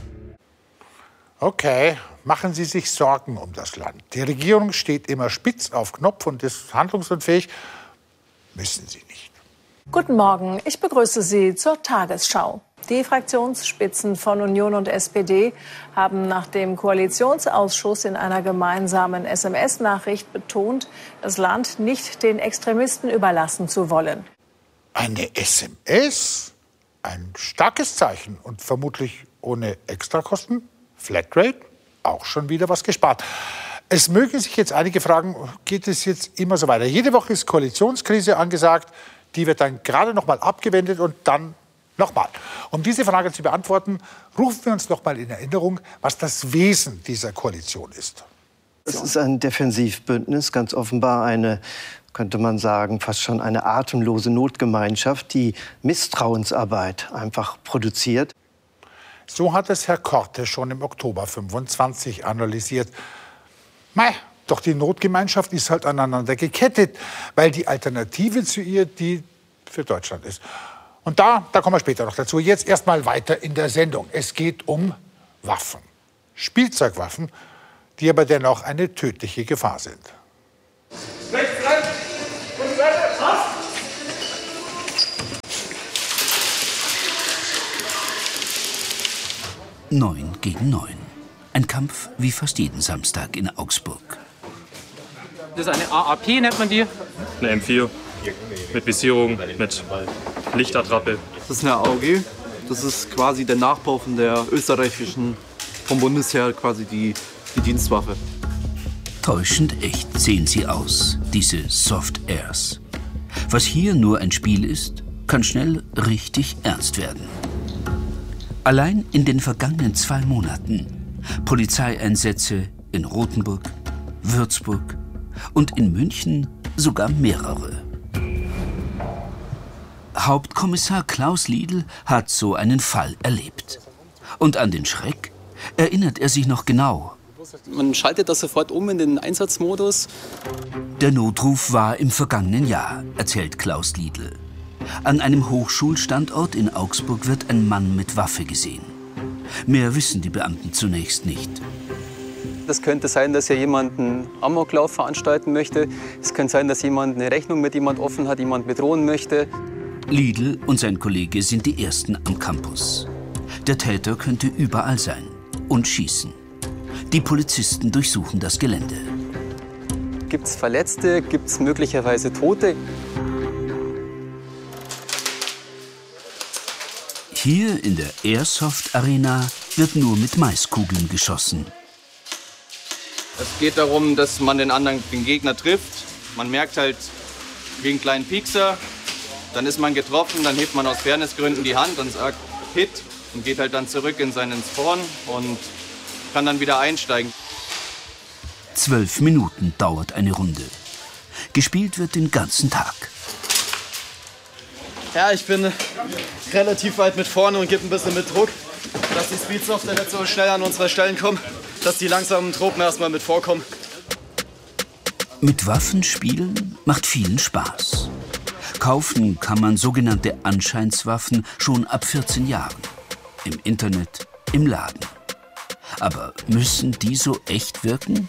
Okay, machen Sie sich Sorgen um das Land. Die Regierung steht immer spitz auf Knopf und ist handlungsunfähig. Müssen Sie nicht. Guten Morgen, ich begrüße Sie zur Tagesschau. Die Fraktionsspitzen von Union und S P D haben nach dem Koalitionsausschuss in einer gemeinsamen S M S-Nachricht betont, das Land nicht den Extremisten überlassen zu wollen. Eine S M S? Ein starkes Zeichen und vermutlich ohne Extrakosten. Flatrate? Auch schon wieder was gespart. Es mögen sich jetzt einige fragen, geht es jetzt immer so weiter? Jede Woche ist Koalitionskrise angesagt. Die wird dann gerade noch mal abgewendet und dann nochmal. Um diese Frage zu beantworten, rufen wir uns noch mal in Erinnerung, was das Wesen dieser Koalition ist. Es ist ein Defensivbündnis, ganz offenbar eine, könnte man sagen, fast schon eine atemlose Notgemeinschaft, die Misstrauensarbeit einfach produziert. So hat es Herr Korte schon im Oktober fünfundzwanzig analysiert. Mei, doch die Notgemeinschaft ist halt aneinander gekettet, weil die Alternative zu ihr die für Deutschland ist. Und da, da kommen wir später noch dazu. Jetzt erstmal weiter in der Sendung. Es geht um Waffen. Spielzeugwaffen, die aber dennoch eine tödliche Gefahr sind. Rechts rein! Und weiter! Neun gegen neun. Ein Kampf wie fast jeden Samstag in Augsburg. Das ist eine A A P, nennt man die. Eine M vier mit Visierung, mit Lichtattrappe. Das ist eine A O G. Das ist quasi der Nachbau von der österreichischen, vom Bundesheer quasi die, die Dienstwaffe. Täuschend echt sehen sie aus, diese Soft Airs. Was hier nur ein Spiel ist, kann schnell richtig ernst werden. Allein in den vergangenen zwei Monaten Polizeieinsätze in Rothenburg, Würzburg und in München sogar mehrere. Hauptkommissar Klaus Liedl hat so einen Fall erlebt. Und an den Schreck erinnert er sich noch genau. Man schaltet das sofort um in den Einsatzmodus. Der Notruf war im vergangenen Jahr, erzählt Klaus Liedl. An einem Hochschulstandort in Augsburg wird ein Mann mit Waffe gesehen. Mehr wissen die Beamten zunächst nicht. Es könnte sein, dass hier jemand einen Amoklauf veranstalten möchte. Es könnte sein, dass jemand eine Rechnung mit jemand offen hat, jemand bedrohen möchte. Liedl und sein Kollege sind die Ersten am Campus. Der Täter könnte überall sein und schießen. Die Polizisten durchsuchen das Gelände. Gibt es Verletzte? Gibt es möglicherweise Tote? Hier in der Airsoft Arena wird nur mit Maiskugeln geschossen. Es geht darum, dass man den anderen, den Gegner trifft. Man merkt halt wie einen kleinen Piekser. Dann ist man getroffen, dann hebt man aus Fairnessgründen die Hand und sagt Hit und geht halt dann zurück in seinen Spawn und kann dann wieder einsteigen. Zwölf Minuten dauert eine Runde. Gespielt wird den ganzen Tag. Ja, ich bin relativ weit mit vorne und gebe ein bisschen mit Druck, dass die Speedsofter nicht so schnell an unsere Stellen kommen, dass die langsamen Truppen erstmal mit vorkommen. Mit Waffen spielen macht vielen Spaß. Kaufen kann man sogenannte Anscheinswaffen schon ab vierzehn Jahren. Im Internet, im Laden. Aber müssen die so echt wirken?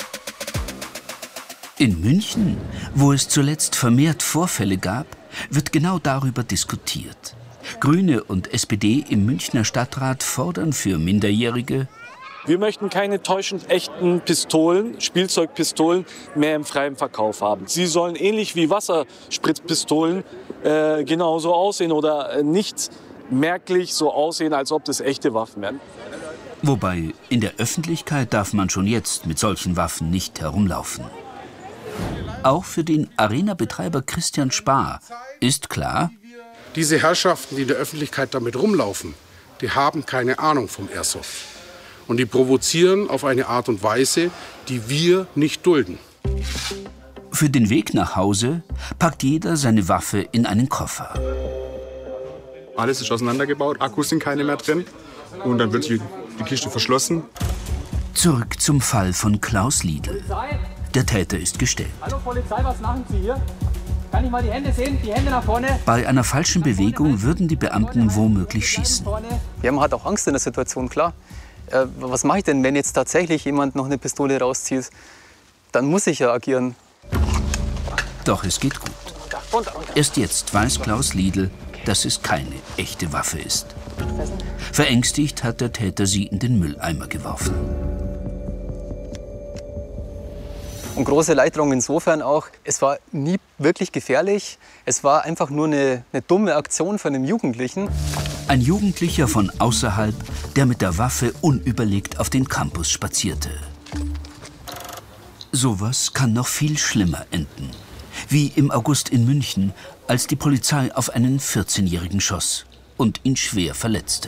In München, wo es zuletzt vermehrt Vorfälle gab, wird genau darüber diskutiert. Grüne und S P D im Münchner Stadtrat fordern für Minderjährige: Wir möchten keine täuschend echten Pistolen, Spielzeugpistolen mehr im freien Verkauf haben. Sie sollen ähnlich wie Wasserspritzpistolen äh, genauso aussehen oder äh, nicht merklich so aussehen, als ob das echte Waffen wären. Wobei in der Öffentlichkeit darf man schon jetzt mit solchen Waffen nicht herumlaufen. Auch für den Arena-Betreiber Christian Spar ist klar: Diese Herrschaften, die in der Öffentlichkeit damit rumlaufen, die haben keine Ahnung vom Airsoft. Und die provozieren auf eine Art und Weise, die wir nicht dulden. Für den Weg nach Hause packt jeder seine Waffe in einen Koffer. Alles ist auseinandergebaut, Akkus sind keine mehr drin. Und dann wird die, die Kiste verschlossen. Zurück zum Fall von Klaus Liedl. Der Täter ist gestellt. Hallo Polizei, was machen Sie hier? Kann ich mal die Hände sehen? Die Hände nach vorne. Bei einer falschen Bewegung würden die Beamten womöglich schießen. Ja, man hat auch Angst in der Situation, klar. Äh, was mache ich denn, wenn jetzt tatsächlich jemand noch eine Pistole rauszieht? Dann muss ich ja agieren. Doch es geht gut. Erst jetzt weiß Klaus Liedl, dass es keine echte Waffe ist. Verängstigt hat der Täter sie in den Mülleimer geworfen. Und große Erleichterung insofern auch, es war nie wirklich gefährlich. Es war einfach nur eine, eine dumme Aktion von einem Jugendlichen. Ein Jugendlicher von außerhalb, der mit der Waffe unüberlegt auf den Campus spazierte. Sowas kann noch viel schlimmer enden. Wie im August in München, als die Polizei auf einen vierzehnjährigen schoss und ihn schwer verletzte.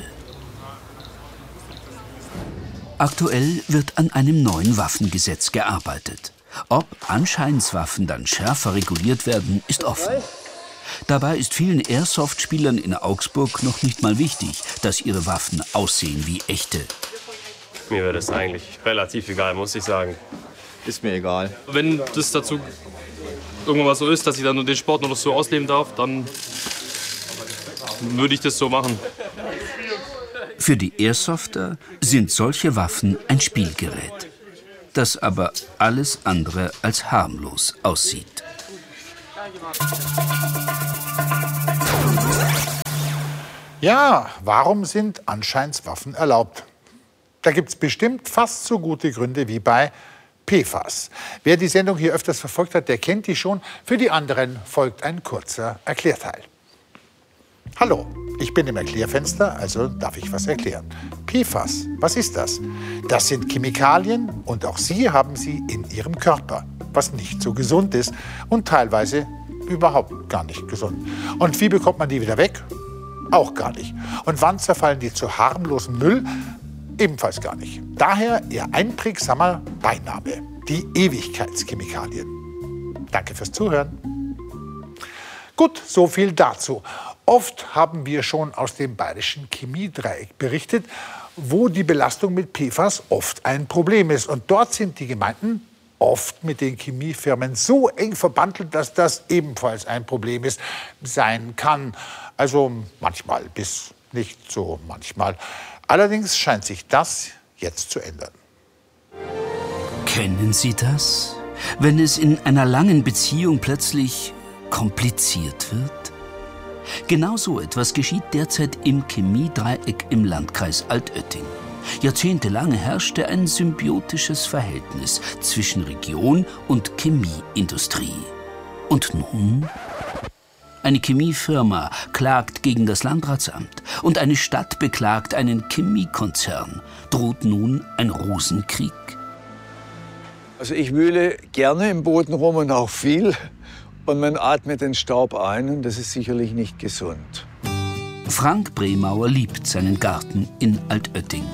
Aktuell wird an einem neuen Waffengesetz gearbeitet. Ob Anscheinswaffen dann schärfer reguliert werden, ist offen. Dabei ist vielen Airsoft-Spielern in Augsburg noch nicht mal wichtig, dass ihre Waffen aussehen wie echte. Mir wäre das eigentlich relativ egal, muss ich sagen. Ist mir egal. Wenn das dazu irgendwas so ist, dass ich dann nur den Sport noch so ausleben darf, dann würde ich das so machen. Für die Airsofter sind solche Waffen ein Spielgerät, das aber alles andere als harmlos aussieht. Ja, warum sind Anscheinswaffen erlaubt? Da gibt es bestimmt fast so gute Gründe wie bei P F A S. Wer die Sendung hier öfters verfolgt hat, der kennt die schon. Für die anderen folgt ein kurzer Erklärteil. Hallo, ich bin im Erklärfenster, also darf ich was erklären. P F A S, was ist das? Das sind Chemikalien und auch Sie haben sie in Ihrem Körper, was nicht so gesund ist und teilweise überhaupt gar nicht gesund. Und wie bekommt man die wieder weg? Auch gar nicht. Und wann zerfallen die zu harmlosem Müll? Ebenfalls gar nicht. Daher Ihr einprägsamer Beiname, die Ewigkeitschemikalien. Danke fürs Zuhören. Gut, so viel dazu. Oft haben wir schon aus dem bayerischen Chemiedreieck berichtet, wo die Belastung mit P F A S oft ein Problem ist. Und dort sind die Gemeinden oft mit den Chemiefirmen so eng verbandelt, dass das ebenfalls ein Problem ist, sein kann. Also manchmal bis nicht so manchmal. Allerdings scheint sich das jetzt zu ändern. Kennen Sie das? Wenn es in einer langen Beziehung plötzlich kompliziert wird? Genau so etwas geschieht derzeit im Chemiedreieck im Landkreis Altötting. Jahrzehntelang herrschte ein symbiotisches Verhältnis zwischen Region und Chemieindustrie. Und nun? Eine Chemiefirma klagt gegen das Landratsamt und eine Stadt beklagt einen Chemiekonzern. Droht nun ein Rosenkrieg? Also ich wühle gerne im Boden rum und auch viel. Und man atmet den Staub ein und das ist sicherlich nicht gesund. Frank Bremauer liebt seinen Garten in Altötting.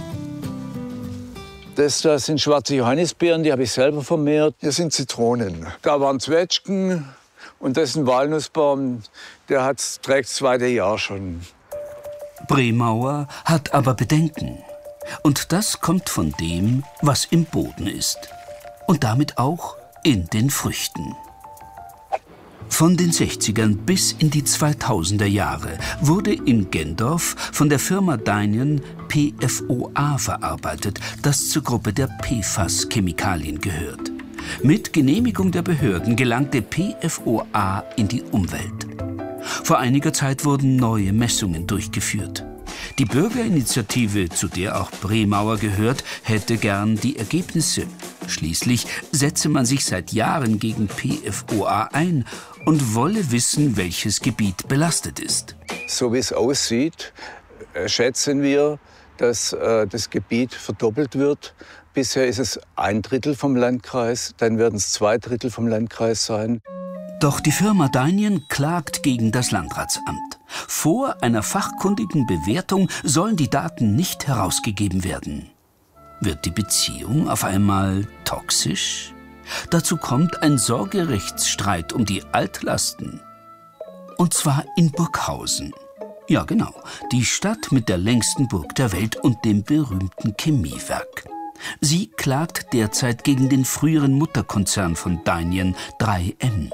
Das da sind schwarze Johannisbeeren, die habe ich selber vermehrt. Hier sind Zitronen. Da waren Zwetschgen und das ist ein Walnussbaum, der hat's, trägt das zweite Jahr schon. Bremauer hat aber Bedenken. Und das kommt von dem, was im Boden ist. Und damit auch in den Früchten. Von den sechzigern bis in die zweitausender Jahre wurde in Gendorf von der Firma Dynion P F O A verarbeitet, das zur Gruppe der P F A S-Chemikalien gehört. Mit Genehmigung der Behörden gelangte P F O A in die Umwelt. Vor einiger Zeit wurden neue Messungen durchgeführt. Die Bürgerinitiative, zu der auch Bremauer gehört, hätte gern die Ergebnisse. Schließlich setze man sich seit Jahren gegen P F O A ein und wolle wissen, welches Gebiet belastet ist. So wie es aussieht, schätzen wir, dass äh, das Gebiet verdoppelt wird. Bisher ist es ein Drittel vom Landkreis, dann werden es zwei Drittel vom Landkreis sein. Doch die Firma Dynion klagt gegen das Landratsamt. Vor einer fachkundigen Bewertung sollen die Daten nicht herausgegeben werden. Wird die Beziehung auf einmal toxisch? Dazu kommt ein Sorgerechtsstreit um die Altlasten. Und zwar in Burghausen. Ja, genau, die Stadt mit der längsten Burg der Welt und dem berühmten Chemiewerk. Sie klagt derzeit gegen den früheren Mutterkonzern von Dynion, drei M.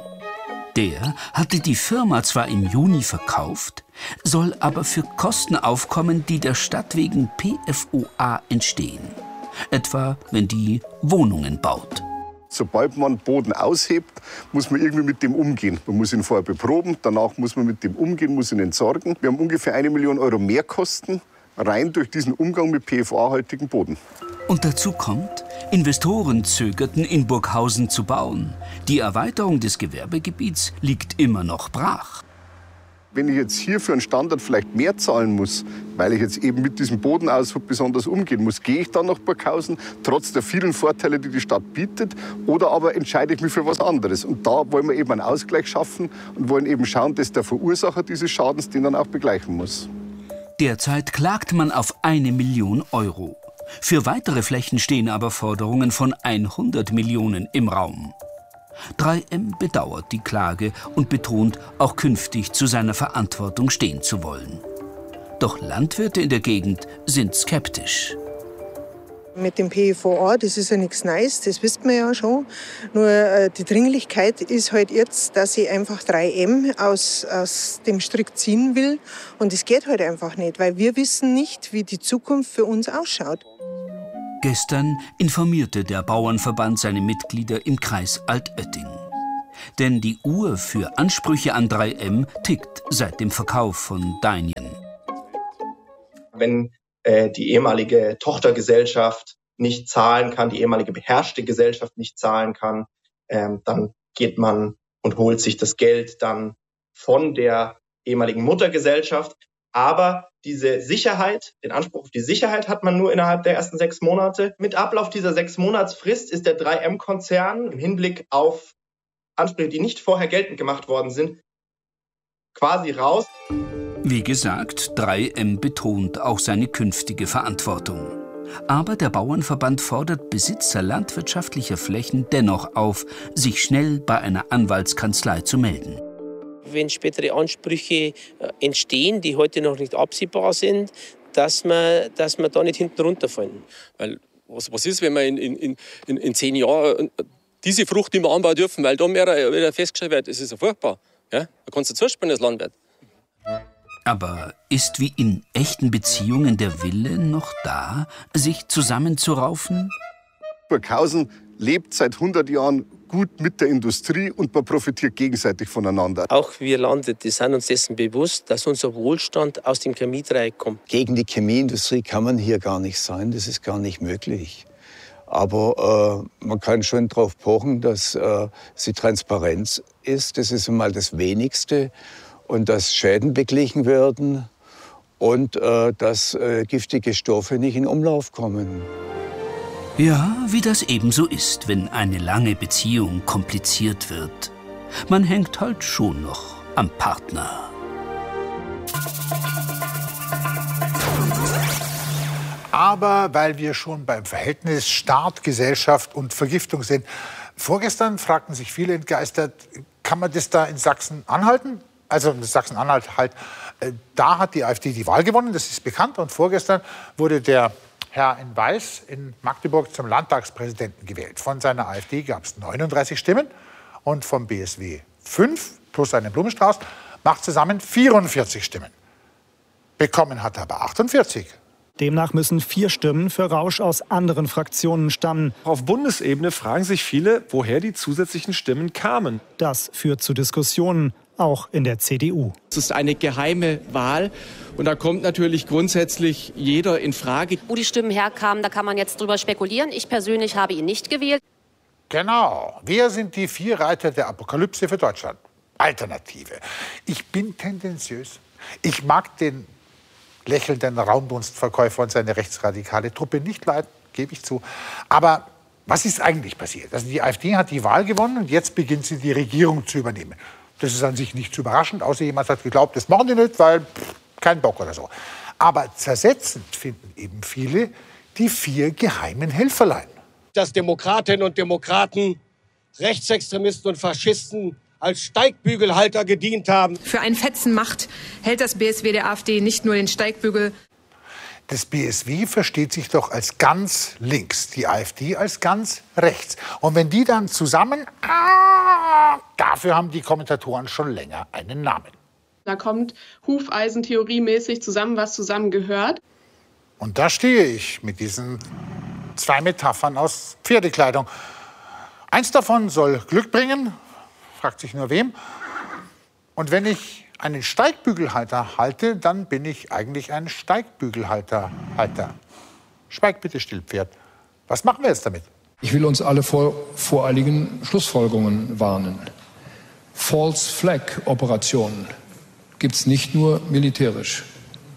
Der hatte die Firma zwar im Juni verkauft, soll aber für Kosten aufkommen, die der Stadt wegen P F O A entstehen. Etwa, wenn die Wohnungen baut. Sobald man Boden aushebt, muss man irgendwie mit dem umgehen. Man muss ihn vorher beproben, danach muss man mit dem umgehen, muss ihn entsorgen. Wir haben ungefähr eine Million Euro Mehrkosten rein durch diesen Umgang mit P F O A-haltigen Boden. Und dazu kommt, Investoren zögerten, in Burghausen zu bauen. Die Erweiterung des Gewerbegebiets liegt immer noch brach. Wenn ich jetzt hier für einen Standard vielleicht mehr zahlen muss, weil ich jetzt eben mit diesem Bodenaushub besonders umgehen muss, gehe ich dann nach Burghausen, trotz der vielen Vorteile, die die Stadt bietet, oder aber entscheide ich mich für was anderes. Und da wollen wir eben einen Ausgleich schaffen und wollen eben schauen, dass der Verursacher dieses Schadens den dann auch begleichen muss. Derzeit klagt man auf eine Million Euro. Für weitere Flächen stehen aber Forderungen von hundert Millionen im Raum. drei M bedauert die Klage und betont, auch künftig zu seiner Verantwortung stehen zu wollen. Doch Landwirte in der Gegend sind skeptisch. Mit dem P F O A, das ist ja nichts Neues, das wissen wir ja schon. Nur äh, die Dringlichkeit ist halt jetzt, dass ich einfach drei M aus, aus dem Strick ziehen will. Und es geht halt einfach nicht, weil wir wissen nicht, wie die Zukunft für uns ausschaut. Gestern informierte der Bauernverband seine Mitglieder im Kreis Altötting. Denn die Uhr für Ansprüche an drei M tickt seit dem Verkauf von Dynion. Wenn äh, die ehemalige Tochtergesellschaft nicht zahlen kann, die ehemalige beherrschte Gesellschaft nicht zahlen kann, ähm, dann geht man und holt sich das Geld dann von der ehemaligen Muttergesellschaft. Aber diese Sicherheit, den Anspruch auf die Sicherheit hat man nur innerhalb der ersten sechs Monate. Mit Ablauf dieser sechs Monatsfrist ist der drei M Konzern im Hinblick auf Ansprüche, die nicht vorher geltend gemacht worden sind, quasi raus. Wie gesagt, drei M betont auch seine künftige Verantwortung. Aber der Bauernverband fordert Besitzer landwirtschaftlicher Flächen dennoch auf, sich schnell bei einer Anwaltskanzlei zu melden. Wenn spätere Ansprüche entstehen, die heute noch nicht absehbar sind, dass wir, dass wir da nicht hinten runterfallen. Weil was, was ist, wenn wir in, in, in, in zehn Jahren diese Frucht nicht mehr anbauen dürfen, weil da mehr wieder festgestellt wird, es ist ja furchtbar. Ja? Da kannst du zuspringen als Landwirt. Aber ist wie in echten Beziehungen der Wille noch da, sich zusammenzuraufen? Burghausen lebt seit hundert Jahren gut mit der Industrie und man profitiert gegenseitig voneinander. Auch wir Landwirte sind uns dessen bewusst, dass unser Wohlstand aus dem Chemiedreieck kommt. Gegen die Chemieindustrie kann man hier gar nicht sein, das ist gar nicht möglich. Aber äh, man kann schon darauf pochen, dass äh, sie Transparenz ist, das ist einmal das Wenigste. Und dass Schäden beglichen werden und äh, dass äh, giftige Stoffe nicht in Umlauf kommen. Ja, wie das ebenso ist, wenn eine lange Beziehung kompliziert wird. Man hängt halt schon noch am Partner. Aber weil wir schon beim Verhältnis Staat, Gesellschaft und Vergiftung sind, vorgestern fragten sich viele entgeistert, kann man das da in Sachsen anhalten? Also in Sachsen-Anhalt halt, äh, da hat die AfD die Wahl gewonnen, das ist bekannt. Und vorgestern wurde der Herr in Weiß in Magdeburg zum Landtagspräsidenten gewählt. Von seiner AfD gab es neununddreißig Stimmen und vom B S W fünf plus einen Blumenstrauß, macht zusammen vierundvierzig Stimmen. Bekommen hat er aber achtundvierzig. Demnach müssen vier Stimmen für Rausch aus anderen Fraktionen stammen. Auf Bundesebene fragen sich viele, woher die zusätzlichen Stimmen kamen. Das führt zu Diskussionen, auch in der C D U. Es ist eine geheime Wahl und da kommt natürlich grundsätzlich jeder in Frage. Wo die Stimmen herkamen, da kann man jetzt drüber spekulieren. Ich persönlich habe ihn nicht gewählt. Genau. Wer sind die vier Reiter der Apokalypse für Deutschland? Alternative. Ich bin tendenziös. Ich mag den lächelnden Raumdunstverkäufer und seine rechtsradikale Truppe nicht leiden, gebe ich zu. Aber was ist eigentlich passiert? Also die AfD hat die Wahl gewonnen und jetzt beginnt sie, die Regierung zu übernehmen. Das ist an sich nicht zu überraschend, außer jemand hat geglaubt, das machen die nicht, weil pff, kein Bock oder so. Aber zersetzend finden eben viele die vier geheimen Helferlein. Dass Demokratinnen und Demokraten, Rechtsextremisten und Faschisten als Steigbügelhalter gedient haben. Für einen Fetzen Macht hält das B S W der AfD nicht nur den Steigbügel. Das B S W versteht sich doch als ganz links, die AfD als ganz rechts. Und wenn die dann zusammen, ah, dafür haben die Kommentatoren schon länger einen Namen. Da kommt Hufeisentheoriemäßig zusammen, was zusammengehört. Und da stehe ich mit diesen zwei Metaphern aus Pferdekleidung. Eins davon soll Glück bringen, fragt sich nur wem. Und wenn ich einen Steigbügelhalter halte, dann bin ich eigentlich ein Steigbügelhalter. Halter. Schweig bitte still, Pferd. Was machen wir jetzt damit? Ich will uns alle vor voreiligen Schlussfolgerungen warnen. False Flag Operationen gibt es nicht nur militärisch.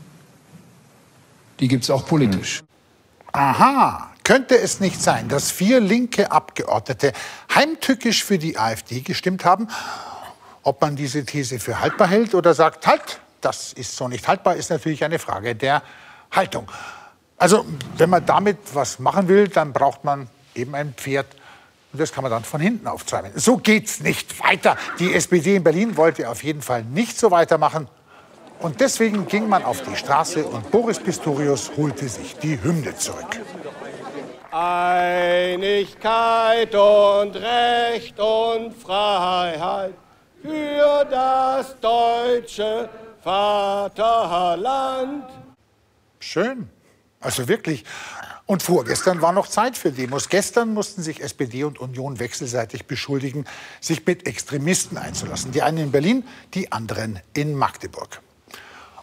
Die gibt es auch politisch. Aha, könnte es nicht sein, dass vier linke Abgeordnete heimtückisch für die AfD gestimmt haben? Ob man diese These für haltbar hält oder sagt, halt, das ist so nicht haltbar, ist natürlich eine Frage der Haltung. Also, wenn man damit was machen will, dann braucht man eben ein Pferd. Und das kann man dann von hinten aufzäumen. So geht's nicht weiter. Die S P D in Berlin wollte auf jeden Fall nicht so weitermachen. Und deswegen ging man auf die Straße und Boris Pistorius holte sich die Hymne zurück. Einigkeit und Recht und Freiheit für das deutsche Vaterland. Schön. Also wirklich. Und vorgestern war noch Zeit für Demos. Gestern mussten sich S P D und Union wechselseitig beschuldigen, sich mit Extremisten einzulassen. Die einen in Berlin, die anderen in Magdeburg.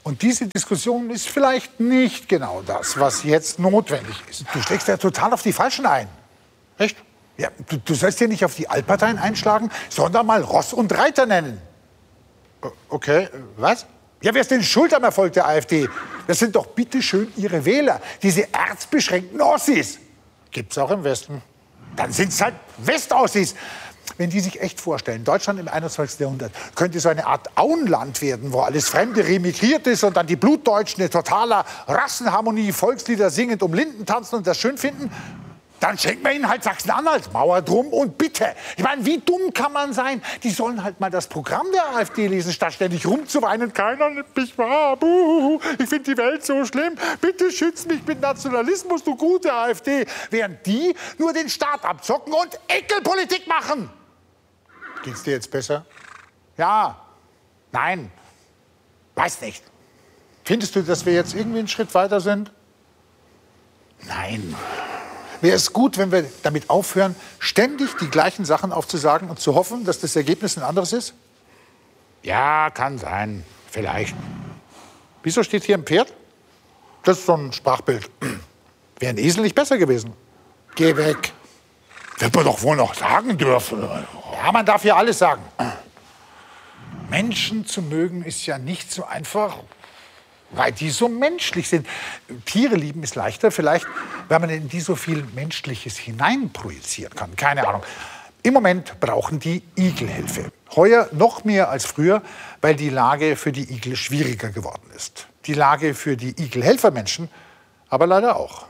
Und diese Diskussion ist vielleicht nicht genau das, was jetzt notwendig ist. Du schlägst ja total auf die Falschen ein. Echt? Ja, du, du sollst ja nicht auf die Altparteien einschlagen, sondern mal Ross und Reiter nennen. Okay, was? Ja, wer ist denn schuld am Erfolg der AfD? Das sind doch bitteschön ihre Wähler, diese erzbeschränkten Ossis. Gibt's auch im Westen. Dann sind's halt Westossis. Wenn die sich echt vorstellen, Deutschland im einundzwanzigsten Jahrhundert könnte so eine Art Auenland werden, wo alles Fremde remigriert ist und dann die Blutdeutschen in totaler Rassenharmonie Volkslieder singend um Linden tanzen und das schön finden, dann schenken wir ihnen halt Sachsen-Anhalt, Mauer drum und bitte. Ich meine, wie dumm kann man sein? Die sollen halt mal das Programm der AfD lesen, statt ständig rumzuweinen. Keiner nimmt mich wahr. Buh, ich finde die Welt so schlimm. Bitte schütz mich mit Nationalismus, du gute AfD. Während die nur den Staat abzocken und Ekelpolitik machen. Geht's dir jetzt besser? Ja. Nein. Weiß nicht. Findest du, dass wir jetzt irgendwie einen Schritt weiter sind? Nein. Wäre es gut, wenn wir damit aufhören, ständig die gleichen Sachen aufzusagen und zu hoffen, dass das Ergebnis ein anderes ist? Ja, kann sein. Vielleicht. Wieso steht hier ein Pferd? Das ist so ein Sprachbild. Wäre ein Esel nicht besser gewesen? Geh weg. Wird man doch wohl noch sagen dürfen. Ja, man darf ja alles sagen. Menschen zu mögen ist ja nicht so einfach, weil die so menschlich sind. Tiere lieben ist leichter, vielleicht, weil man in die so viel Menschliches hineinprojizieren kann. Keine Ahnung. Im Moment brauchen die Igel Hilfe. Heuer noch mehr als früher, weil die Lage für die Igel schwieriger geworden ist. Die Lage für die Igelhelfermenschen aber leider auch.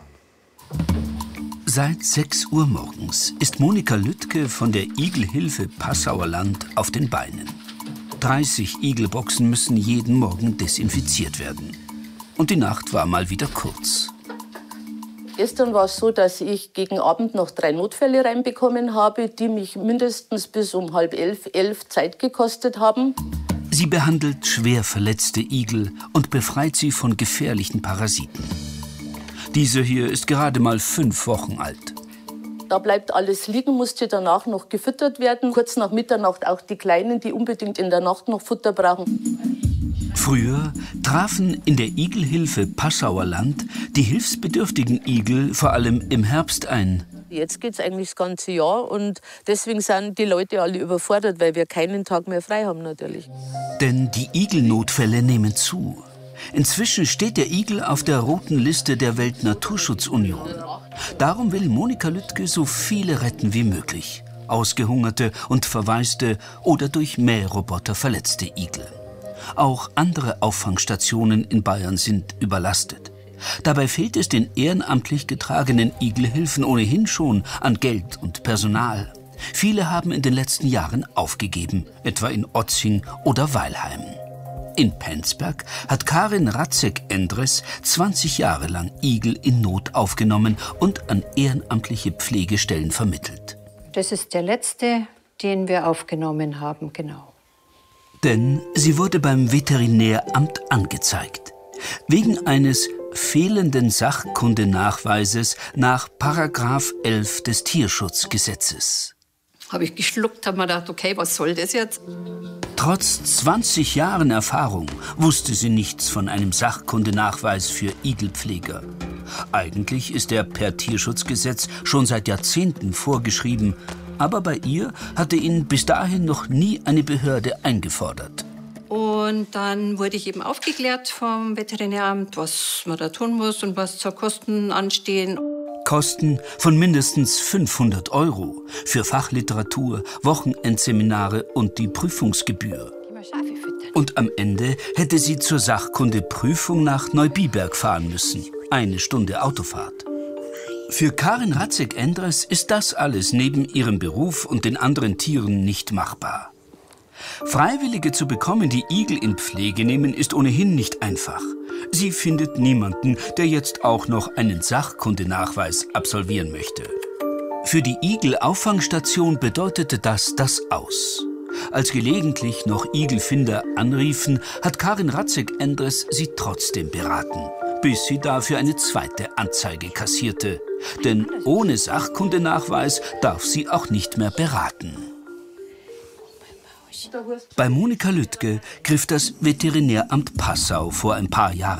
Seit sechs Uhr morgens ist Monika Lüttke von der Igelhilfe Passauer Land auf den Beinen. dreißig Igelboxen müssen jeden Morgen desinfiziert werden. Und die Nacht war mal wieder kurz. Gestern war es so, dass ich gegen Abend noch drei Notfälle reinbekommen habe, die mich mindestens bis um halb elf, elf Zeit gekostet haben. Sie behandelt schwer verletzte Igel und befreit sie von gefährlichen Parasiten. Dieser hier ist gerade mal fünf Wochen alt. Da bleibt alles liegen, musste danach noch gefüttert werden. Kurz nach Mitternacht auch die Kleinen, die unbedingt in der Nacht noch Futter brauchen. Früher trafen in der Igelhilfe Passauer Land die hilfsbedürftigen Igel vor allem im Herbst ein. Jetzt geht es eigentlich das ganze Jahr und deswegen sind die Leute alle überfordert, weil wir keinen Tag mehr frei haben natürlich. Denn die Igelnotfälle nehmen zu. Inzwischen steht der Igel auf der roten Liste der Weltnaturschutzunion. Darum will Monika Lüttke so viele retten wie möglich. Ausgehungerte und verwaiste oder durch Mähroboter verletzte Igel. Auch andere Auffangstationen in Bayern sind überlastet. Dabei fehlt es den ehrenamtlich getragenen Igelhilfen ohnehin schon an Geld und Personal. Viele haben in den letzten Jahren aufgegeben, etwa in Otzing oder Weilheim. In Penzberg hat Karin Ratzek-Endres zwanzig Jahre lang Igel in Not aufgenommen und an ehrenamtliche Pflegestellen vermittelt. Das ist der letzte, den wir aufgenommen haben, genau. Denn sie wurde beim Veterinäramt angezeigt. Wegen eines fehlenden Sachkundenachweises nach Paragraph elf des Tierschutzgesetzes. Habe ich geschluckt, habe mir gedacht, okay, was soll das jetzt? Trotz zwanzig Jahren Erfahrung wusste sie nichts von einem Sachkundenachweis für Igelpfleger. Eigentlich ist er per Tierschutzgesetz schon seit Jahrzehnten vorgeschrieben, aber bei ihr hatte ihn bis dahin noch nie eine Behörde eingefordert. Und dann wurde ich eben aufgeklärt vom Veterinäramt, was man da tun muss und was zur Kosten anstehen. Kosten von mindestens fünfhundert Euro für Fachliteratur, Wochenendseminare und die Prüfungsgebühr. Und am Ende hätte sie zur Sachkundeprüfung nach Neubiberg fahren müssen. Eine Stunde Autofahrt. Für Karin Ratzek-Endres ist das alles neben ihrem Beruf und den anderen Tieren nicht machbar. Freiwillige zu bekommen, die Igel in Pflege nehmen, ist ohnehin nicht einfach. Sie findet niemanden, der jetzt auch noch einen Sachkundenachweis absolvieren möchte. Für die Igel-Auffangstation bedeutete das das Aus. Als gelegentlich noch Igelfinder anriefen, hat Karin Ratzek-Endres sie trotzdem beraten, bis sie dafür eine zweite Anzeige kassierte. Denn ohne Sachkundenachweis darf sie auch nicht mehr beraten. Bei Monika Lüttke griff das Veterinäramt Passau vor ein paar Jahren